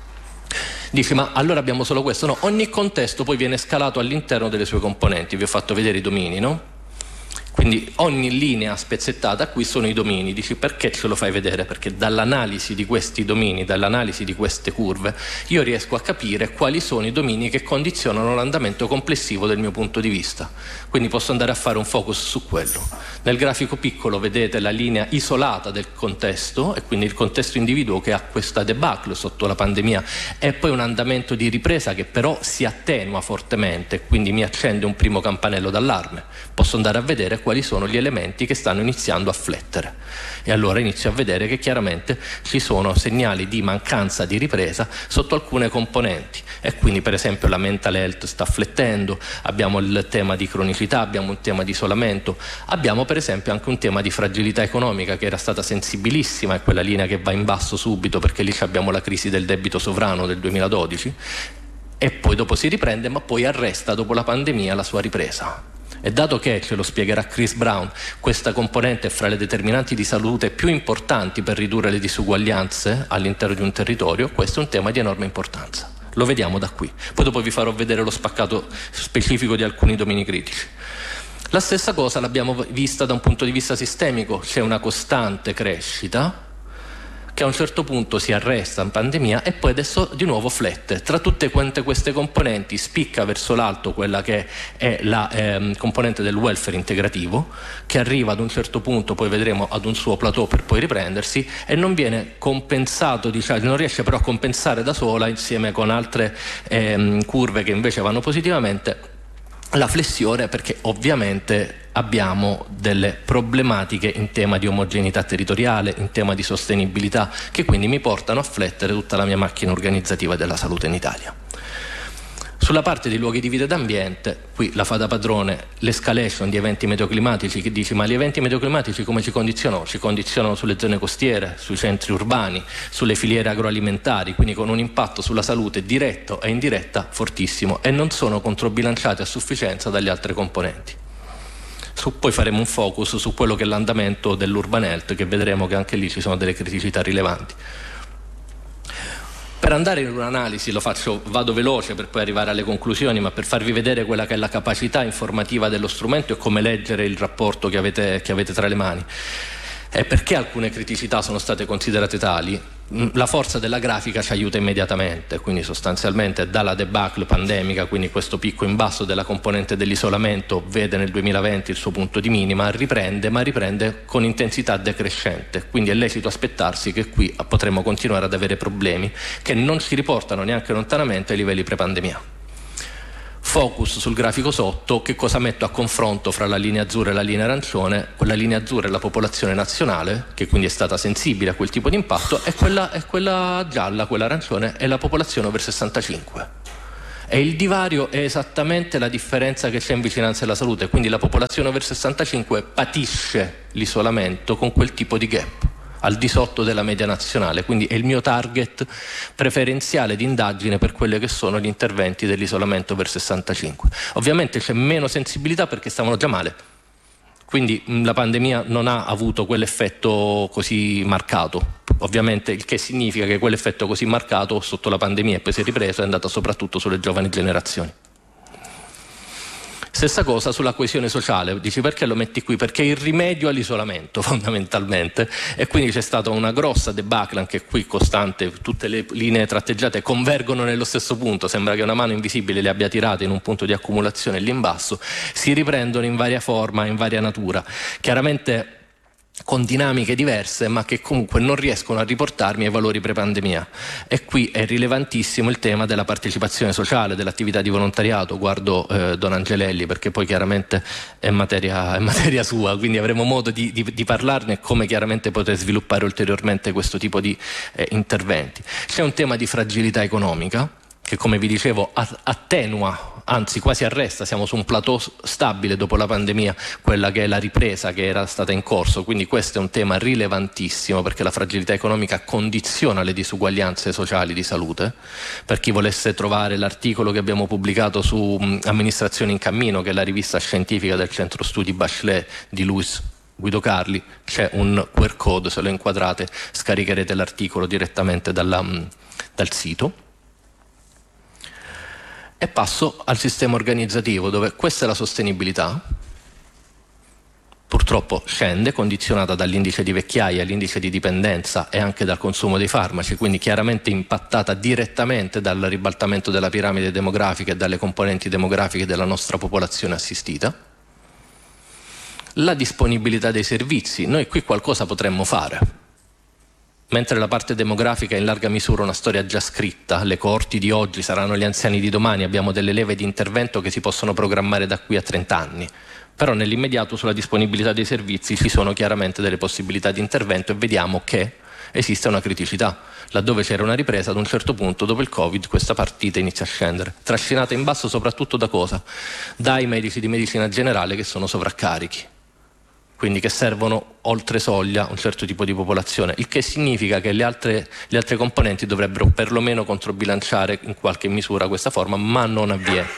Dici, ma allora abbiamo solo questo? No, ogni contesto poi viene scalato all'interno delle sue componenti. Vi ho fatto vedere i domini, no? Quindi ogni linea spezzettata qui sono i domini. Dici, perché ce lo fai vedere? Perché dall'analisi di questi domini, dall'analisi di queste curve, io riesco a capire quali sono i domini che condizionano l'andamento complessivo del mio punto di vista. Quindi posso andare a fare un focus su quello. Nel grafico piccolo vedete la linea isolata del contesto, e quindi il contesto individuo che ha questa debacle sotto la pandemia, e poi un andamento di ripresa che però si attenua fortemente, quindi mi accende un primo campanello d'allarme. Posso andare a vedere quali sono gli elementi che stanno iniziando a flettere, e allora inizio a vedere che chiaramente ci sono segnali di mancanza di ripresa sotto alcune componenti, e quindi per esempio la mental health sta flettendo, abbiamo il tema di cronicità, abbiamo un tema di isolamento, abbiamo per esempio anche un tema di fragilità economica, che era stata sensibilissima, è quella linea che va in basso subito, perché lì abbiamo la crisi del debito sovrano del duemiladodici, e poi dopo si riprende, ma poi arresta dopo la pandemia la sua ripresa. E dato che, ce lo spiegherà Chris Brown, questa componente è fra le determinanti di salute più importanti per ridurre le disuguaglianze all'interno di un territorio, questo è un tema di enorme importanza. Lo vediamo da qui. Poi dopo vi farò vedere lo spaccato specifico di alcuni domini critici. La stessa cosa l'abbiamo vista da un punto di vista sistemico, c'è una costante crescita che a un certo punto si arresta in pandemia e poi adesso di nuovo flette. Tra tutte quante queste componenti spicca verso l'alto quella che è la ehm, componente del welfare integrativo, che arriva ad un certo punto, poi vedremo, ad un suo plateau per poi riprendersi, e non viene compensato, diciamo, non riesce però a compensare da sola, insieme con altre ehm, curve che invece vanno positivamente, la flessione, perché ovviamente abbiamo delle problematiche in tema di omogeneità territoriale, in tema di sostenibilità, che quindi mi portano a flettere tutta la mia macchina organizzativa della salute in Italia. Sulla parte dei luoghi di vita ed ambiente, qui la fa da padrone l'escalation di eventi meteoclimatici, che dice, ma gli eventi meteoclimatici come ci condizionano? Ci condizionano sulle zone costiere, sui centri urbani, sulle filiere agroalimentari, quindi con un impatto sulla salute diretto e indiretta fortissimo, e non sono controbilanciati a sufficienza dalle altre componenti. Su, poi faremo un focus su quello che è l'andamento dell'urban health, che vedremo che anche lì ci sono delle criticità rilevanti. Per andare in un'analisi, lo faccio, vado veloce per poi arrivare alle conclusioni, ma per farvi vedere quella che è la capacità informativa dello strumento e come leggere il rapporto che avete, che avete tra le mani. E perché alcune criticità sono state considerate tali? La forza della grafica ci aiuta immediatamente, quindi sostanzialmente dalla debacle pandemica, quindi questo picco in basso della componente dell'isolamento vede nel duemilaventi il suo punto di minima, riprende, ma riprende con intensità decrescente, quindi è lecito aspettarsi che qui potremo continuare ad avere problemi che non si riportano neanche lontanamente ai livelli pre-pandemia. Focus sul grafico sotto, che cosa metto a confronto fra la linea azzurra e la linea arancione? Quella linea azzurra è la popolazione nazionale, che quindi è stata sensibile a quel tipo di impatto, e quella, e quella gialla, quella arancione, è la popolazione over sessantacinque. E il divario è esattamente la differenza che c'è in vicinanza alla salute, quindi la popolazione over sessantacinque patisce l'isolamento con quel tipo di gap, al di sotto della media nazionale, quindi è il mio target preferenziale di indagine per quelli che sono gli interventi dell'isolamento per sessantacinque. Ovviamente c'è meno sensibilità perché stavano già male, quindi la pandemia non ha avuto quell'effetto così marcato, ovviamente, il che significa che quell'effetto così marcato sotto la pandemia e poi si è ripreso è andato soprattutto sulle giovani generazioni. Stessa cosa sulla coesione sociale, dici perché lo metti qui? Perché è il rimedio all'isolamento fondamentalmente, e quindi c'è stata una grossa debacle anche qui costante, tutte le linee tratteggiate convergono nello stesso punto, sembra che una mano invisibile le abbia tirate in un punto di accumulazione lì in basso, si riprendono in varia forma, in varia natura, chiaramente con dinamiche diverse, ma che comunque non riescono a riportarmi ai valori pre-pandemia. E qui è rilevantissimo il tema della partecipazione sociale, dell'attività di volontariato. Guardo eh, Don Angelelli, perché poi chiaramente è materia, è materia sua, quindi avremo modo di, di, di parlarne e come chiaramente poter sviluppare ulteriormente questo tipo di eh, interventi. C'è un tema di fragilità economica che, come vi dicevo, attenua, anzi quasi arresta, siamo su un plateau stabile dopo la pandemia, quella che è la ripresa che era stata in corso, quindi questo è un tema rilevantissimo perché la fragilità economica condiziona le disuguaglianze sociali di salute. Per chi volesse trovare l'articolo che abbiamo pubblicato su um, Amministrazione in Cammino, che è la rivista scientifica del centro studi Bachelet di Luis Guido Carli, c'è un Q R code, se lo inquadrate scaricherete l'articolo direttamente dalla, um, dal sito. E passo al sistema organizzativo, dove questa è la sostenibilità, purtroppo scende, condizionata dall'indice di vecchiaia, l'indice di dipendenza e anche dal consumo dei farmaci, quindi chiaramente impattata direttamente dal ribaltamento della piramide demografica e dalle componenti demografiche della nostra popolazione assistita. La disponibilità dei servizi, noi qui qualcosa potremmo fare. Mentre la parte demografica è in larga misura una storia già scritta, le coorti di oggi saranno gli anziani di domani, abbiamo delle leve di intervento che si possono programmare da qui a trenta anni. Però nell'immediato sulla disponibilità dei servizi ci sono chiaramente delle possibilità di intervento e vediamo che esiste una criticità. Laddove c'era una ripresa, ad un certo punto dopo il Covid questa partita inizia a scendere, trascinata in basso soprattutto da cosa? Dai medici di medicina generale che sono sovraccarichi, quindi che servono oltre soglia un certo tipo di popolazione, il che significa che le altre, le altre componenti dovrebbero perlomeno controbilanciare in qualche misura questa forma, ma non avviene.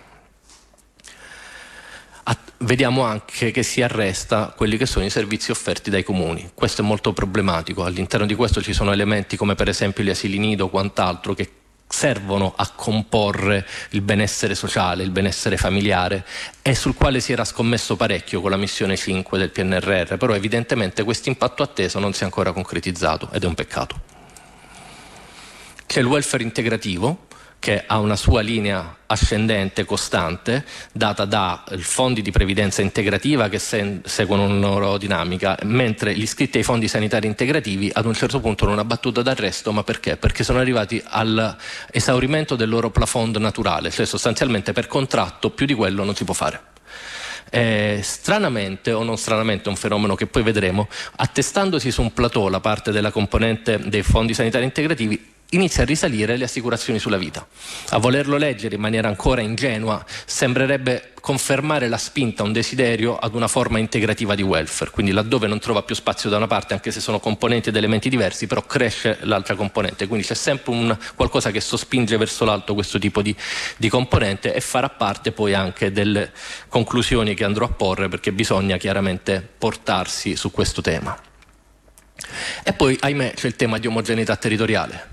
A, vediamo anche che si arresta quelli che sono i servizi offerti dai comuni. Questo è molto problematico, all'interno di questo ci sono elementi come per esempio gli asili nido o quant'altro che servono a comporre il benessere sociale, il benessere familiare, e sul quale si era scommesso parecchio con la missione cinque del P N R R, però evidentemente questo impatto atteso non si è ancora concretizzato ed è un peccato. C'è il welfare integrativo, che ha una sua linea ascendente costante data da fondi di previdenza integrativa che se- seguono una loro dinamica, mentre gli iscritti ai fondi sanitari integrativi ad un certo punto hanno una battuta d'arresto. Ma perché? Perché sono arrivati all'esaurimento del loro plafond naturale, cioè sostanzialmente per contratto più di quello non si può fare. Eh, stranamente o non stranamente, è un fenomeno che poi vedremo, attestandosi su un plateau la parte della componente dei fondi sanitari integrativi, inizia a risalire le assicurazioni sulla vita. A volerlo leggere in maniera ancora ingenua sembrerebbe confermare la spinta, un desiderio ad una forma integrativa di welfare, quindi laddove non trova più spazio da una parte, anche se sono componenti ed elementi diversi, però cresce l'altra componente, quindi c'è sempre un qualcosa che sospinge verso l'alto questo tipo di, di componente, e farà parte poi anche delle conclusioni che andrò a porre, perché bisogna chiaramente portarsi su questo tema. E poi, ahimè, c'è il tema di omogeneità territoriale.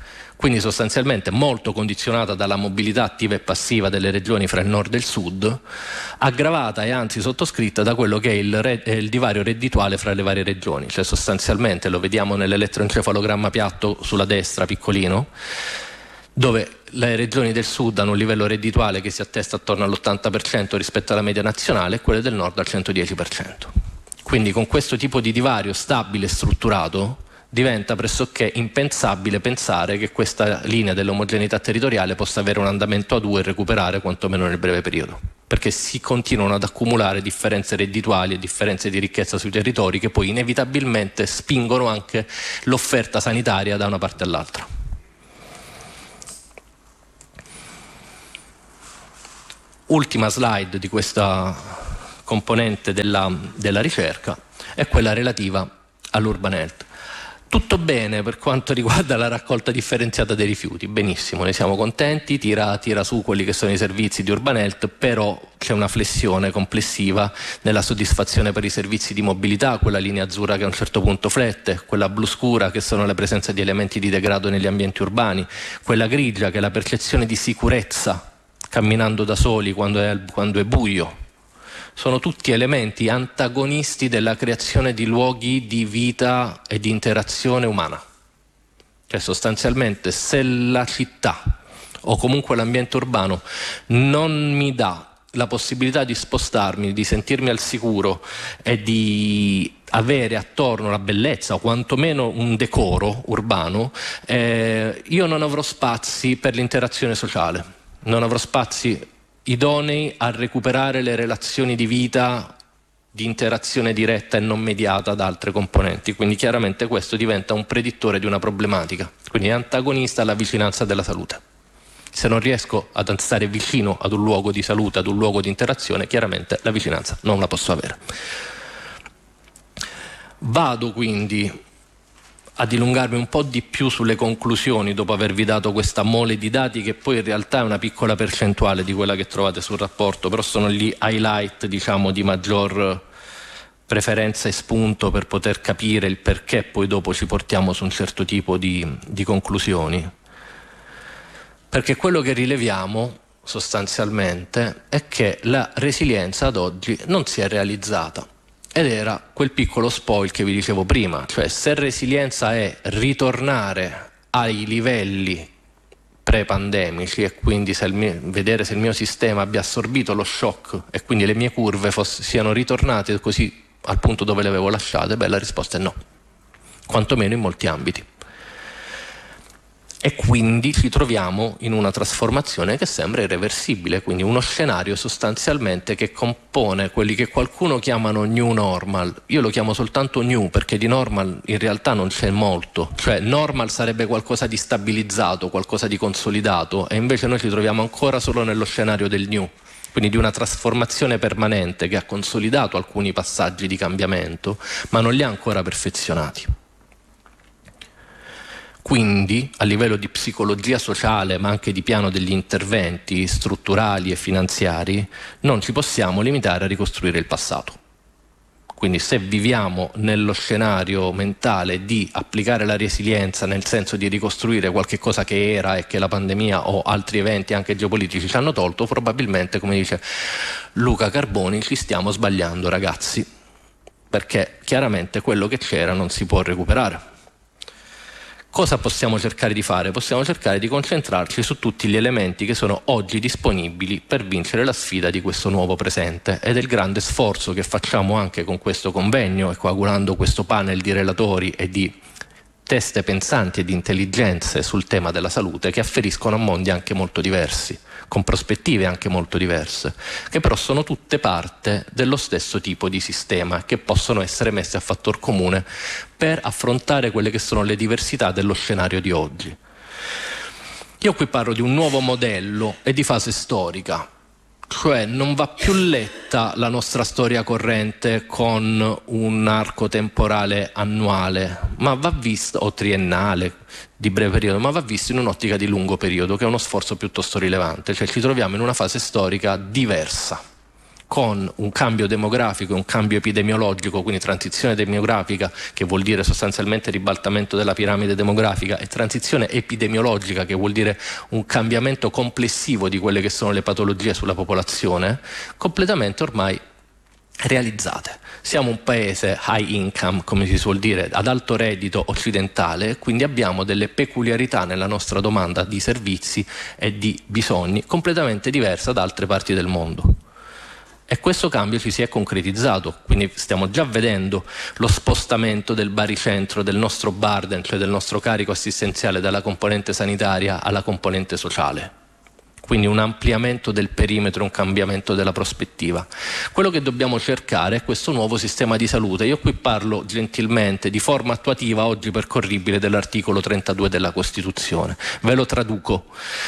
quindi sostanzialmente molto condizionata dalla mobilità attiva e passiva delle regioni fra il nord e il sud, aggravata e anzi sottoscritta da quello che è il, re, il divario reddituale fra le varie regioni, cioè sostanzialmente lo vediamo nell'elettroencefalogramma piatto sulla destra piccolino, dove le regioni del sud hanno un livello reddituale che si attesta attorno all'ottanta per cento rispetto alla media nazionale e quelle del nord al centodieci per cento. Quindi con questo tipo di divario stabile e strutturato diventa pressoché impensabile pensare che questa linea dell'omogeneità territoriale possa avere un andamento a due e recuperare quantomeno nel breve periodo, perché si continuano ad accumulare differenze reddituali e differenze di ricchezza sui territori che poi inevitabilmente spingono anche l'offerta sanitaria da una parte all'altra. Ultima slide di questa componente della, della ricerca è quella relativa all'Urban Health. Tutto bene per quanto riguarda la raccolta differenziata dei rifiuti, benissimo, ne siamo contenti, tira, tira su quelli che sono i servizi di Urban Health, però c'è una flessione complessiva nella soddisfazione per i servizi di mobilità, quella linea azzurra che a un certo punto flette, quella blu scura che sono la presenza di elementi di degrado negli ambienti urbani, quella grigia che è la percezione di sicurezza camminando da soli quando è, quando è buio. Sono tutti elementi antagonisti della creazione di luoghi di vita e di interazione umana. Cioè sostanzialmente se la città o comunque l'ambiente urbano non mi dà la possibilità di spostarmi, di sentirmi al sicuro e di avere attorno la bellezza o quantomeno un decoro urbano, eh, io non avrò spazi per l'interazione sociale, non avrò spazi idonei a recuperare le relazioni di vita di interazione diretta e non mediata da altre componenti, quindi chiaramente questo diventa un predittore di una problematica, quindi è antagonista alla vicinanza della salute. Se non riesco ad stare vicino ad un luogo di salute, ad un luogo di interazione, chiaramente la vicinanza non la posso avere. Vado quindi a dilungarmi un po' di più sulle conclusioni dopo avervi dato questa mole di dati che poi in realtà è una piccola percentuale di quella che trovate sul rapporto, però sono gli highlight, diciamo, di maggior preferenza e spunto per poter capire il perché poi dopo ci portiamo su un certo tipo di, di conclusioni. Perché quello che rileviamo sostanzialmente è che la resilienza ad oggi non si è realizzata. Ed era quel piccolo spoil che vi dicevo prima, cioè se resilienza è ritornare ai livelli pre-pandemici e quindi se il mio, vedere se il mio sistema abbia assorbito lo shock e quindi le mie curve fosse, siano ritornate così al punto dove le avevo lasciate, beh, la risposta è no, quantomeno in molti ambiti. E quindi ci troviamo in una trasformazione che sembra irreversibile, quindi uno scenario sostanzialmente che compone quelli che qualcuno chiamano new normal. Io lo chiamo soltanto new perché di normal in realtà non c'è molto, cioè normal sarebbe qualcosa di stabilizzato, qualcosa di consolidato, e invece noi ci troviamo ancora solo nello scenario del new, quindi di una trasformazione permanente che ha consolidato alcuni passaggi di cambiamento ma non li ha ancora perfezionati. Quindi a livello di psicologia sociale ma anche di piano degli interventi strutturali e finanziari non ci possiamo limitare a ricostruire il passato. Quindi se viviamo nello scenario mentale di applicare la resilienza nel senso di ricostruire qualche cosa che era e che la pandemia o altri eventi anche geopolitici ci hanno tolto, probabilmente, come dice Luca Carboni, ci stiamo sbagliando, ragazzi, perché chiaramente quello che c'era non si può recuperare. Cosa possiamo cercare di fare? Possiamo cercare di concentrarci su tutti gli elementi che sono oggi disponibili per vincere la sfida di questo nuovo presente, ed è il grande sforzo che facciamo anche con questo convegno e coagulando questo panel di relatori e di teste pensanti e di intelligenze sul tema della salute che afferiscono a mondi anche molto diversi, con prospettive anche molto diverse, che però sono tutte parte dello stesso tipo di sistema, che possono essere messe a fattor comune per affrontare quelle che sono le diversità dello scenario di oggi. Io qui parlo di un nuovo modello e di fase storica, cioè non va più letta la nostra storia corrente con un arco temporale annuale, ma va vista, o triennale, di breve periodo, ma va visto in un'ottica di lungo periodo, che è uno sforzo piuttosto rilevante, cioè ci troviamo in una fase storica diversa, con un cambio demografico e un cambio epidemiologico, quindi transizione demografica che vuol dire sostanzialmente ribaltamento della piramide demografica, e transizione epidemiologica che vuol dire un cambiamento complessivo di quelle che sono le patologie sulla popolazione, completamente ormai realizzate. Siamo un paese high income, come si suol dire, ad alto reddito occidentale, quindi abbiamo delle peculiarità nella nostra domanda di servizi e di bisogni completamente diversa da altre parti del mondo. E questo cambio ci si è concretizzato, quindi stiamo già vedendo lo spostamento del baricentro del nostro burden, cioè del nostro carico assistenziale, dalla componente sanitaria alla componente sociale. Quindi un ampliamento del perimetro, un cambiamento della prospettiva. Quello che dobbiamo cercare è questo nuovo sistema di salute. Io qui parlo gentilmente di forma attuativa oggi percorribile dell'articolo trentadue della Costituzione. Ve lo traduco.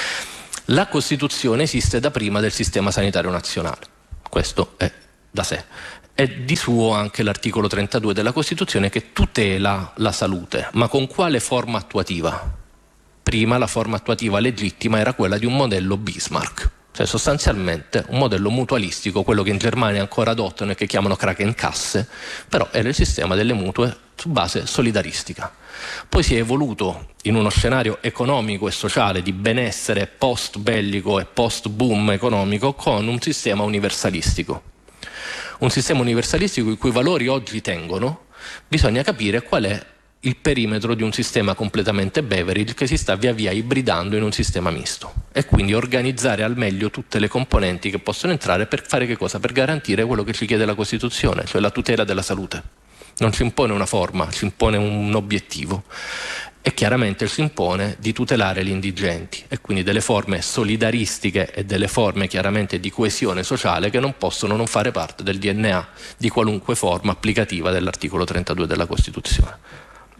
La Costituzione esiste da prima del sistema sanitario nazionale. Questo è da sé. È di suo anche l'articolo trentadue della Costituzione che tutela la salute, ma con quale forma attuativa? Prima la forma attuativa legittima era quella di un modello Bismarck, cioè sostanzialmente un modello mutualistico, quello che in Germania ancora adottano e che chiamano Krankenkasse, però era il sistema delle mutue su base solidaristica. Poi si è evoluto in uno scenario economico e sociale di benessere post bellico e post boom economico con un sistema universalistico. Un sistema universalistico i cui valori oggi tengono, bisogna capire qual è il perimetro di un sistema completamente beverage che si sta via via ibridando in un sistema misto, e quindi organizzare al meglio tutte le componenti che possono entrare per fare che cosa? Per garantire quello che ci chiede la Costituzione, cioè la tutela della salute. Non ci impone una forma, ci impone un obiettivo, e chiaramente ci impone di tutelare gli indigenti, e quindi delle forme solidaristiche e delle forme chiaramente di coesione sociale che non possono non fare parte del D N A di qualunque forma applicativa dell'articolo trentadue della Costituzione.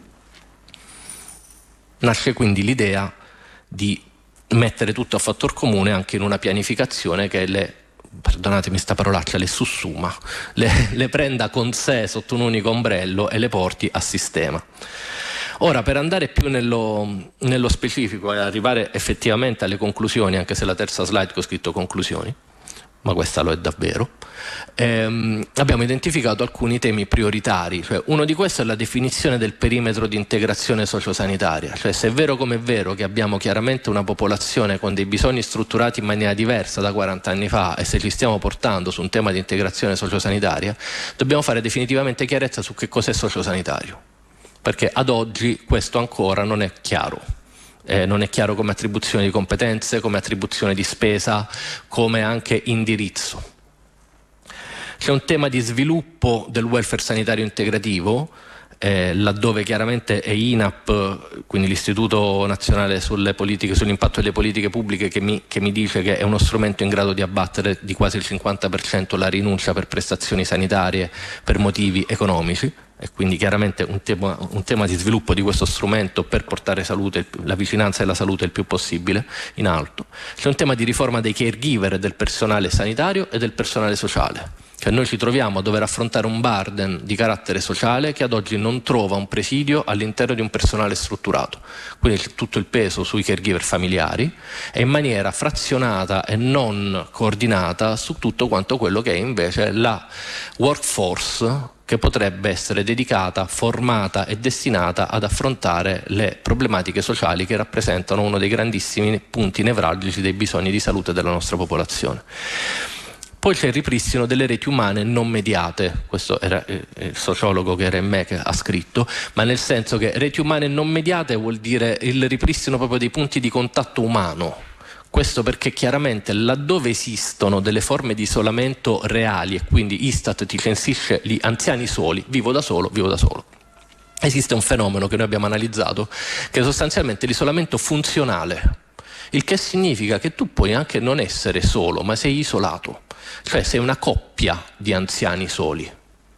Nasce quindi l'idea di mettere tutto a fattor comune anche in una pianificazione che le, perdonatemi sta parolaccia, le sussuma, le, le prenda con sé sotto un unico ombrello e le porti a sistema. Ora, per andare più nello, nello specifico e arrivare effettivamente alle conclusioni, anche se la terza slide che ho scritto conclusioni, ma questa lo è davvero, ehm, abbiamo identificato alcuni temi prioritari, cioè uno di questi è la definizione del perimetro di integrazione sociosanitaria, cioè se è vero come è vero che abbiamo chiaramente una popolazione con dei bisogni strutturati in maniera diversa da quaranta anni fa, e se ci stiamo portando su un tema di integrazione sociosanitaria, dobbiamo fare definitivamente chiarezza su che cos'è sociosanitario, perché ad oggi questo ancora non è chiaro. Eh, non è chiaro come attribuzione di competenze, come attribuzione di spesa, come anche indirizzo. C'è un tema di sviluppo del welfare sanitario integrativo, eh, laddove chiaramente è I N A P, quindi l'Istituto Nazionale sulle politiche, sull'impatto delle politiche pubbliche, che mi, che mi dice che è uno strumento in grado di abbattere di quasi il cinquanta per cento la rinuncia per prestazioni sanitarie per motivi economici. E quindi chiaramente un tema, un tema di sviluppo di questo strumento per portare salute, la vicinanza della salute il più possibile in alto. C'è un tema di riforma dei caregiver, del personale sanitario e del personale sociale, cioè noi ci troviamo a dover affrontare un burden di carattere sociale che ad oggi non trova un presidio all'interno di un personale strutturato, quindi c'è tutto il peso sui caregiver familiari e in maniera frazionata e non coordinata su tutto quanto quello che è invece la workforce che potrebbe essere dedicata, formata e destinata ad affrontare le problematiche sociali che rappresentano uno dei grandissimi punti nevralgici dei bisogni di salute della nostra popolazione. Poi c'è il ripristino delle reti umane non mediate, questo era il sociologo che era in me che ha scritto, ma nel senso che reti umane non mediate vuol dire il ripristino proprio dei punti di contatto umano. Questo perché chiaramente laddove esistono delle forme di isolamento reali, e quindi Istat ti censisce gli anziani soli, vivo da solo, vivo da solo. Esiste un fenomeno che noi abbiamo analizzato, che è sostanzialmente l'isolamento funzionale, il che significa che tu puoi anche non essere solo, ma sei isolato, cioè sei una coppia di anziani soli.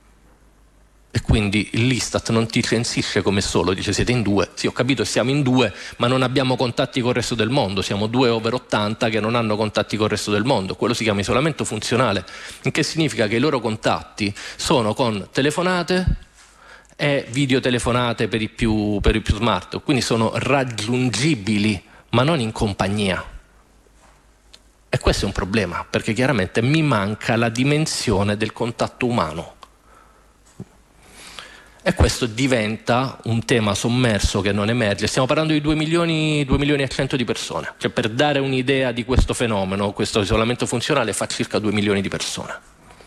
E quindi l'Istat non ti censisce come solo, dice siete in due, sì ho capito siamo in due ma non abbiamo contatti con il resto del mondo, siamo due over ottanta che non hanno contatti con il resto del mondo, quello si chiama isolamento funzionale, il che significa che i loro contatti sono con telefonate e videotelefonate per i più, per i più smart, quindi sono raggiungibili ma non in compagnia. E questo è un problema, perché chiaramente mi manca la dimensione del contatto umano. E questo diventa un tema sommerso che non emerge. Stiamo parlando di due milioni, due milioni e cento di persone. Cioè, per dare un'idea di questo fenomeno, questo isolamento funzionale fa circa due milioni di persone.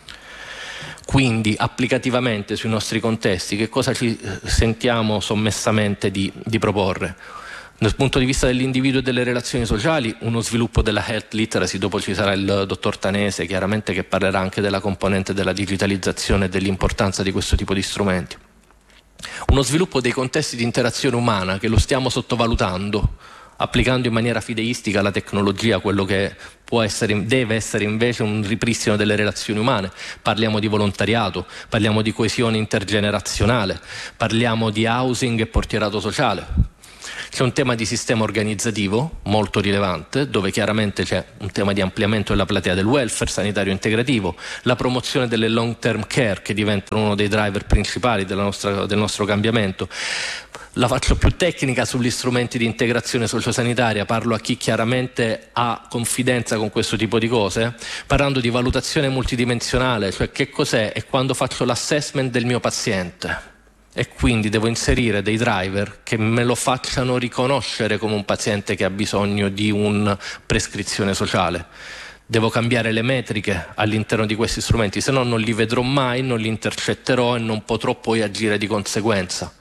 Quindi, applicativamente sui nostri contesti, che cosa ci sentiamo sommessamente di, di proporre? Dal punto di vista dell'individuo e delle relazioni sociali, uno sviluppo della health literacy, dopo ci sarà il dottor Tanese chiaramente che parlerà anche della componente della digitalizzazione e dell'importanza di questo tipo di strumenti. Uno sviluppo dei contesti di interazione umana che lo stiamo sottovalutando, applicando in maniera fideistica la tecnologia, quello che può essere, deve essere invece un ripristino delle relazioni umane. Parliamo di volontariato, parliamo di coesione intergenerazionale, parliamo di housing e portierato sociale. C'è un tema di sistema organizzativo molto rilevante, dove chiaramente c'è un tema di ampliamento della platea del welfare sanitario integrativo, la promozione delle long term care che diventano uno dei driver principali della nostra, del nostro cambiamento. La faccio più tecnica sugli strumenti di integrazione sociosanitaria, parlo a chi chiaramente ha confidenza con questo tipo di cose, parlando di valutazione multidimensionale, cioè che cos'è e quando faccio l'assessment del mio paziente. E quindi devo inserire dei driver che me lo facciano riconoscere come un paziente che ha bisogno di una prescrizione sociale. Devo cambiare le metriche all'interno di questi strumenti, se no non li vedrò mai, non li intercetterò e non potrò poi agire di conseguenza.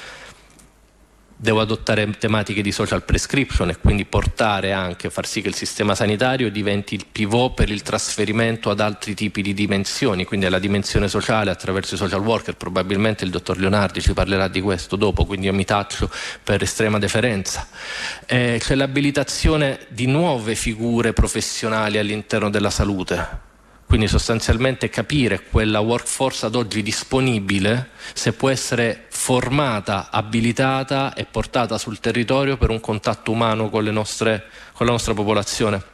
Devo adottare tematiche di social prescription e quindi portare anche, far sì che il sistema sanitario diventi il pivot per il trasferimento ad altri tipi di dimensioni, quindi alla dimensione sociale attraverso i social worker. Probabilmente il dottor Leonardi ci parlerà di questo dopo, quindi io mi taccio per estrema deferenza. Eh, c'è l'abilitazione di nuove figure professionali all'interno della salute. Quindi sostanzialmente capire quella workforce ad oggi disponibile, se può essere formata, abilitata e portata sul territorio per un contatto umano con le nostre, con la nostra popolazione.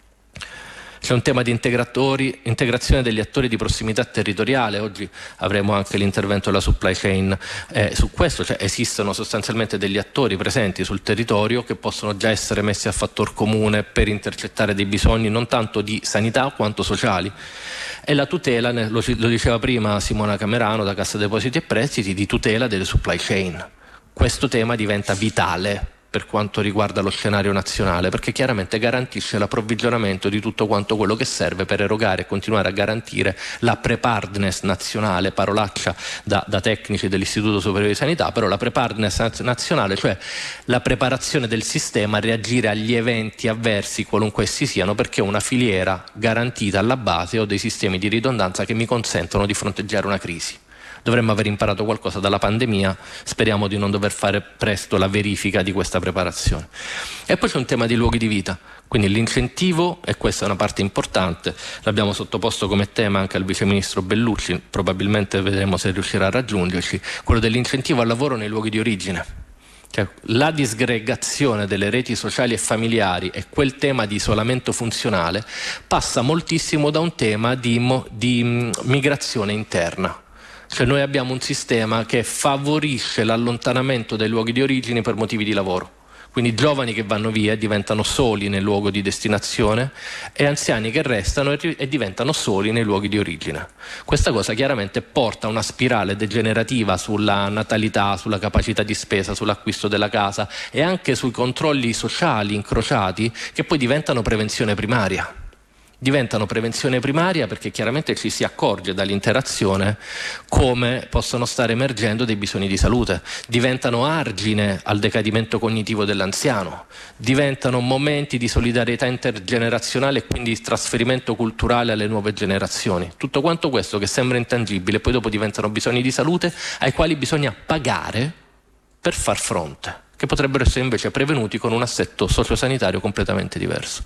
C'è un tema di integratori, integrazione degli attori di prossimità territoriale. Oggi avremo anche l'intervento della supply chain eh, su questo, cioè esistono sostanzialmente degli attori presenti sul territorio che possono già essere messi a fattor comune per intercettare dei bisogni non tanto di sanità quanto sociali. E la tutela, lo, lo diceva prima Simona Camerano da Cassa Depositi e Prestiti, di tutela delle supply chain. Questo tema diventa vitale per quanto riguarda lo scenario nazionale, perché chiaramente garantisce l'approvvigionamento di tutto quanto quello che serve per erogare e continuare a garantire la preparedness nazionale, parolaccia da, da tecnici dell'Istituto Superiore di Sanità, però la preparedness nazionale, cioè la preparazione del sistema a reagire agli eventi avversi qualunque essi siano, perché ho una filiera garantita alla base, ho dei sistemi di ridondanza che mi consentono di fronteggiare una crisi. Dovremmo aver imparato qualcosa dalla pandemia, speriamo di non dover fare presto la verifica di questa preparazione. E poi c'è un tema di luoghi di vita, quindi l'incentivo, e questa è una parte importante, l'abbiamo sottoposto come tema anche al Vice Ministro Bellucci, probabilmente vedremo se riuscirà a raggiungerci, quello dell'incentivo al lavoro nei luoghi di origine. Cioè, la disgregazione delle reti sociali e familiari e quel tema di isolamento funzionale passa moltissimo da un tema di, mo- di mh, migrazione interna. Cioè noi abbiamo un sistema che favorisce l'allontanamento dai luoghi di origine per motivi di lavoro. Quindi giovani che vanno via e diventano soli nel luogo di destinazione e anziani che restano e, e diventano soli nei luoghi di origine. Questa cosa chiaramente porta a una spirale degenerativa sulla natalità, sulla capacità di spesa, sull'acquisto della casa e anche sui controlli sociali incrociati che poi diventano prevenzione primaria. Diventano prevenzione primaria perché chiaramente ci si accorge dall'interazione come possono stare emergendo dei bisogni di salute, diventano argine al decadimento cognitivo dell'anziano, diventano momenti di solidarietà intergenerazionale e quindi di trasferimento culturale alle nuove generazioni. Tutto quanto questo che sembra intangibile poi dopo diventano bisogni di salute ai quali bisogna pagare per far fronte, che potrebbero essere invece prevenuti con un assetto sociosanitario completamente diverso.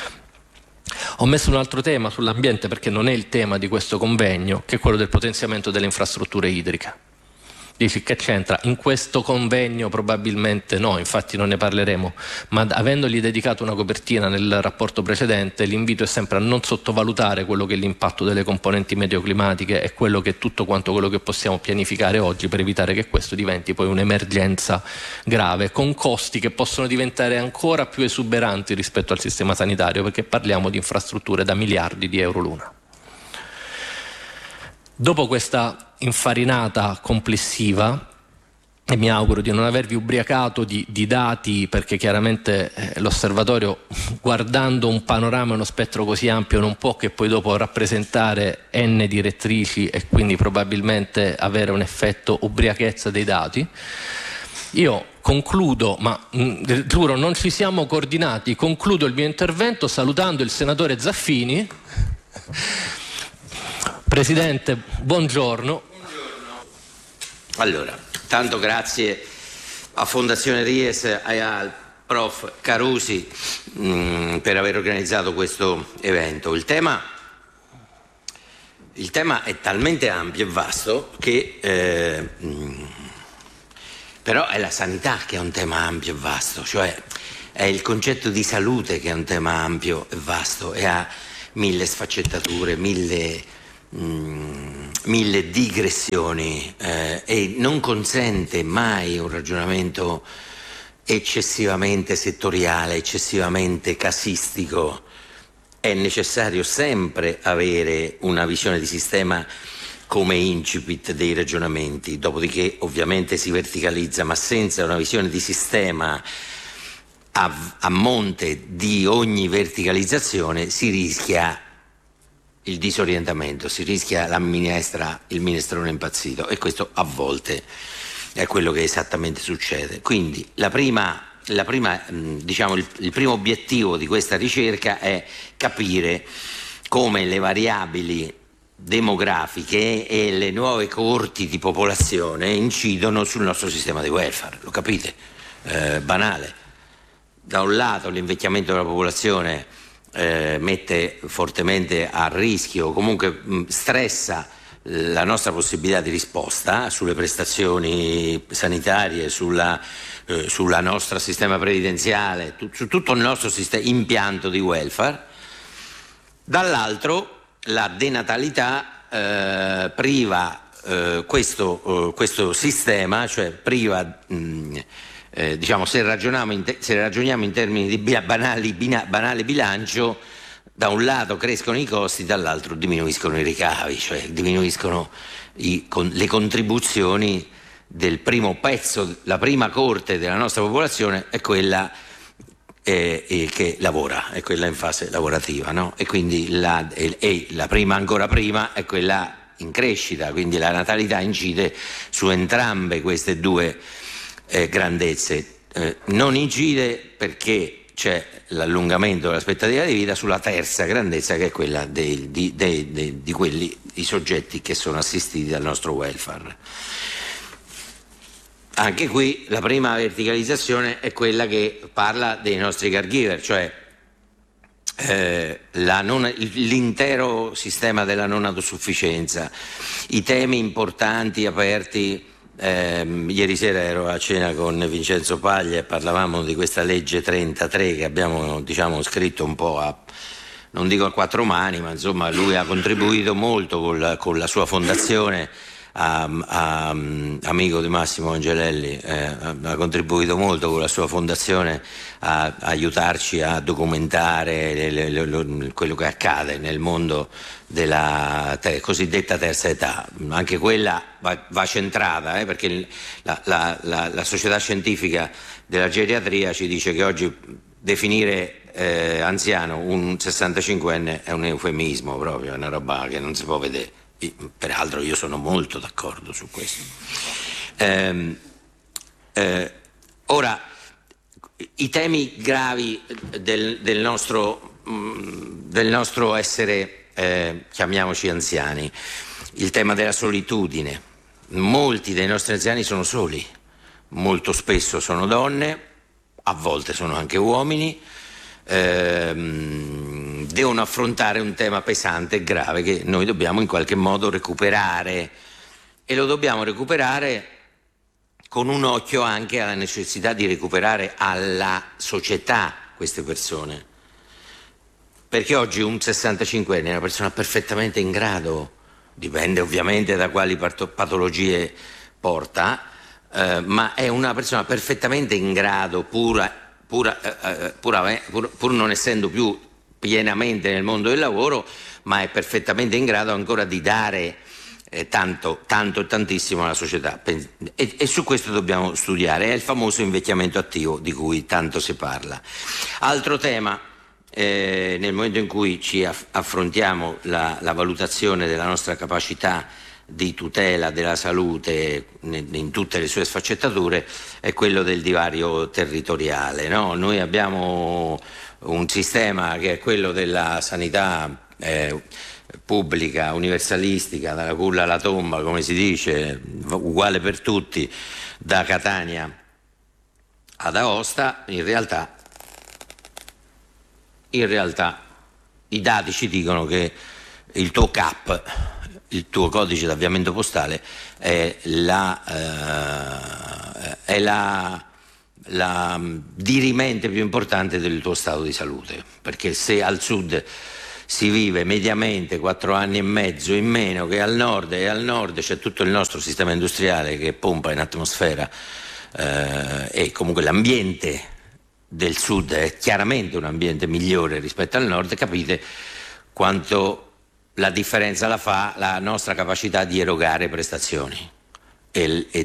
Ho messo un altro tema sull'ambiente perché non è il tema di questo convegno, che è quello del potenziamento delle infrastrutture idriche. Dici che c'entra? In questo convegno probabilmente no, infatti non ne parleremo, ma avendogli dedicato una copertina nel rapporto precedente, l'invito è sempre a non sottovalutare quello che è l'impatto delle componenti meteoclimatiche e quello che è tutto quanto quello che possiamo pianificare oggi per evitare che questo diventi poi un'emergenza grave, con costi che possono diventare ancora più esuberanti rispetto al sistema sanitario, perché parliamo di infrastrutture da miliardi di euro l'una. Dopo questa infarinata complessiva, e mi auguro di non avervi ubriacato di, di dati, perché chiaramente eh, l'osservatorio, guardando un panorama e uno spettro così ampio, non può che poi dopo rappresentare n direttrici e quindi probabilmente avere un effetto ubriachezza dei dati. Io concludo, ma mh, giuro non ci siamo coordinati, concludo il mio intervento salutando il senatore Zaffini. Presidente, buongiorno. Buongiorno. Allora, tanto grazie a Fondazione Ries e al prof Carusi mh, per aver organizzato questo evento. Il tema, il tema è talmente ampio e vasto che eh, mh, però è la sanità che è un tema ampio e vasto, cioè è il concetto di salute che è un tema ampio e vasto e ha mille sfaccettature, mille Mm, mille digressioni eh, e non consente mai un ragionamento eccessivamente settoriale, eccessivamente casistico. È necessario sempre avere una visione di sistema come incipit dei ragionamenti, dopodiché ovviamente si verticalizza, ma senza una visione di sistema a, a monte di ogni verticalizzazione si rischia il disorientamento, si rischia la minestra, il minestrone impazzito, e questo a volte è quello che esattamente succede. Quindi la prima, la prima, diciamo, il, il primo obiettivo di questa ricerca è capire come le variabili demografiche e le nuove coorti di popolazione incidono sul nostro sistema di welfare. Lo capite? Eh, banale. Da un lato l'invecchiamento della popolazione Eh, mette fortemente a rischio, comunque mh, stressa la nostra possibilità di risposta sulle prestazioni sanitarie, sulla, eh, sulla nostro sistema previdenziale, tu, su tutto il nostro sistema, impianto di welfare. Dall'altro la denatalità eh, priva eh, questo, eh, questo sistema, cioè priva mh, Eh, diciamo, se ragioniamo, in te- se ragioniamo in termini di banali, bina- banale bilancio, da un lato crescono i costi, dall'altro diminuiscono i ricavi, cioè diminuiscono i, con, le contribuzioni del primo pezzo, la prima corte della nostra popolazione è quella eh, eh, che lavora, è quella in fase lavorativa, no? E quindi la, e, e la prima ancora prima è quella in crescita, quindi la natalità incide su entrambe queste due Eh, grandezze, eh, non incide perché c'è l'allungamento dell'aspettativa di vita sulla terza grandezza, che è quella dei, di, dei, dei, di quelli, i soggetti che sono assistiti dal nostro welfare. Anche qui la prima verticalizzazione è quella che parla dei nostri caregiver, cioè eh, la non, l'intero sistema della non autosufficienza, i temi importanti aperti. Eh, ieri sera ero a cena con Vincenzo Paglia e parlavamo di questa legge trentatré che abbiamo, diciamo, scritto un po' a, non dico a quattro mani, ma insomma lui ha contribuito molto con la, con la sua fondazione, a, a, amico di Massimo Angelelli, eh, ha contribuito molto con la sua fondazione a, a aiutarci a documentare le, le, le, quello che accade nel mondo della te, cosiddetta terza età. Anche quella va, va centrata, eh, perché la, la, la, la società scientifica della geriatria ci dice che oggi definire eh, anziano un sessantacinquenne è un eufemismo, proprio, è una roba che non si può vedere. Peraltro io sono molto d'accordo su questo. Eh, eh, ora, i temi gravi del, del, nostro, mh, del nostro essere, eh, chiamiamoci anziani, il tema della solitudine. Molti dei nostri anziani sono soli, molto spesso sono donne, a volte sono anche uomini. Ehm, devono affrontare un tema pesante e grave che noi dobbiamo in qualche modo recuperare, e lo dobbiamo recuperare con un occhio anche alla necessità di recuperare alla società queste persone. Perché oggi un sessantacinquenne è una persona perfettamente in grado, dipende ovviamente da quali patologie porta, eh, ma è una persona perfettamente in grado, pura, pura, eh, pura, pur, pur non essendo più pienamente nel mondo del lavoro, ma è perfettamente in grado ancora di dare eh, tanto, tanto, tantissimo alla società. E, e su questo dobbiamo studiare, è il famoso invecchiamento attivo di cui tanto si parla. Altro tema, eh, nel momento in cui ci aff- affrontiamo la, la valutazione della nostra capacità di tutela della salute in tutte le sue sfaccettature, è quello del divario territoriale, no? Noi abbiamo un sistema che è quello della sanità eh, pubblica, universalistica, dalla culla alla tomba, come si dice, uguale per tutti, da Catania ad Aosta. In realtà, in realtà i dati ci dicono che il tuo C A P, il tuo codice d'avviamento postale, è la, eh, è la, la dirimente più importante del tuo stato di salute, perché se al sud si vive mediamente quattro anni e mezzo in meno che al nord, e al nord c'è tutto il nostro sistema industriale che pompa in atmosfera, eh, e comunque l'ambiente del sud è chiaramente un ambiente migliore rispetto al nord, capite quanto la differenza la fa la nostra capacità di erogare prestazioni e, e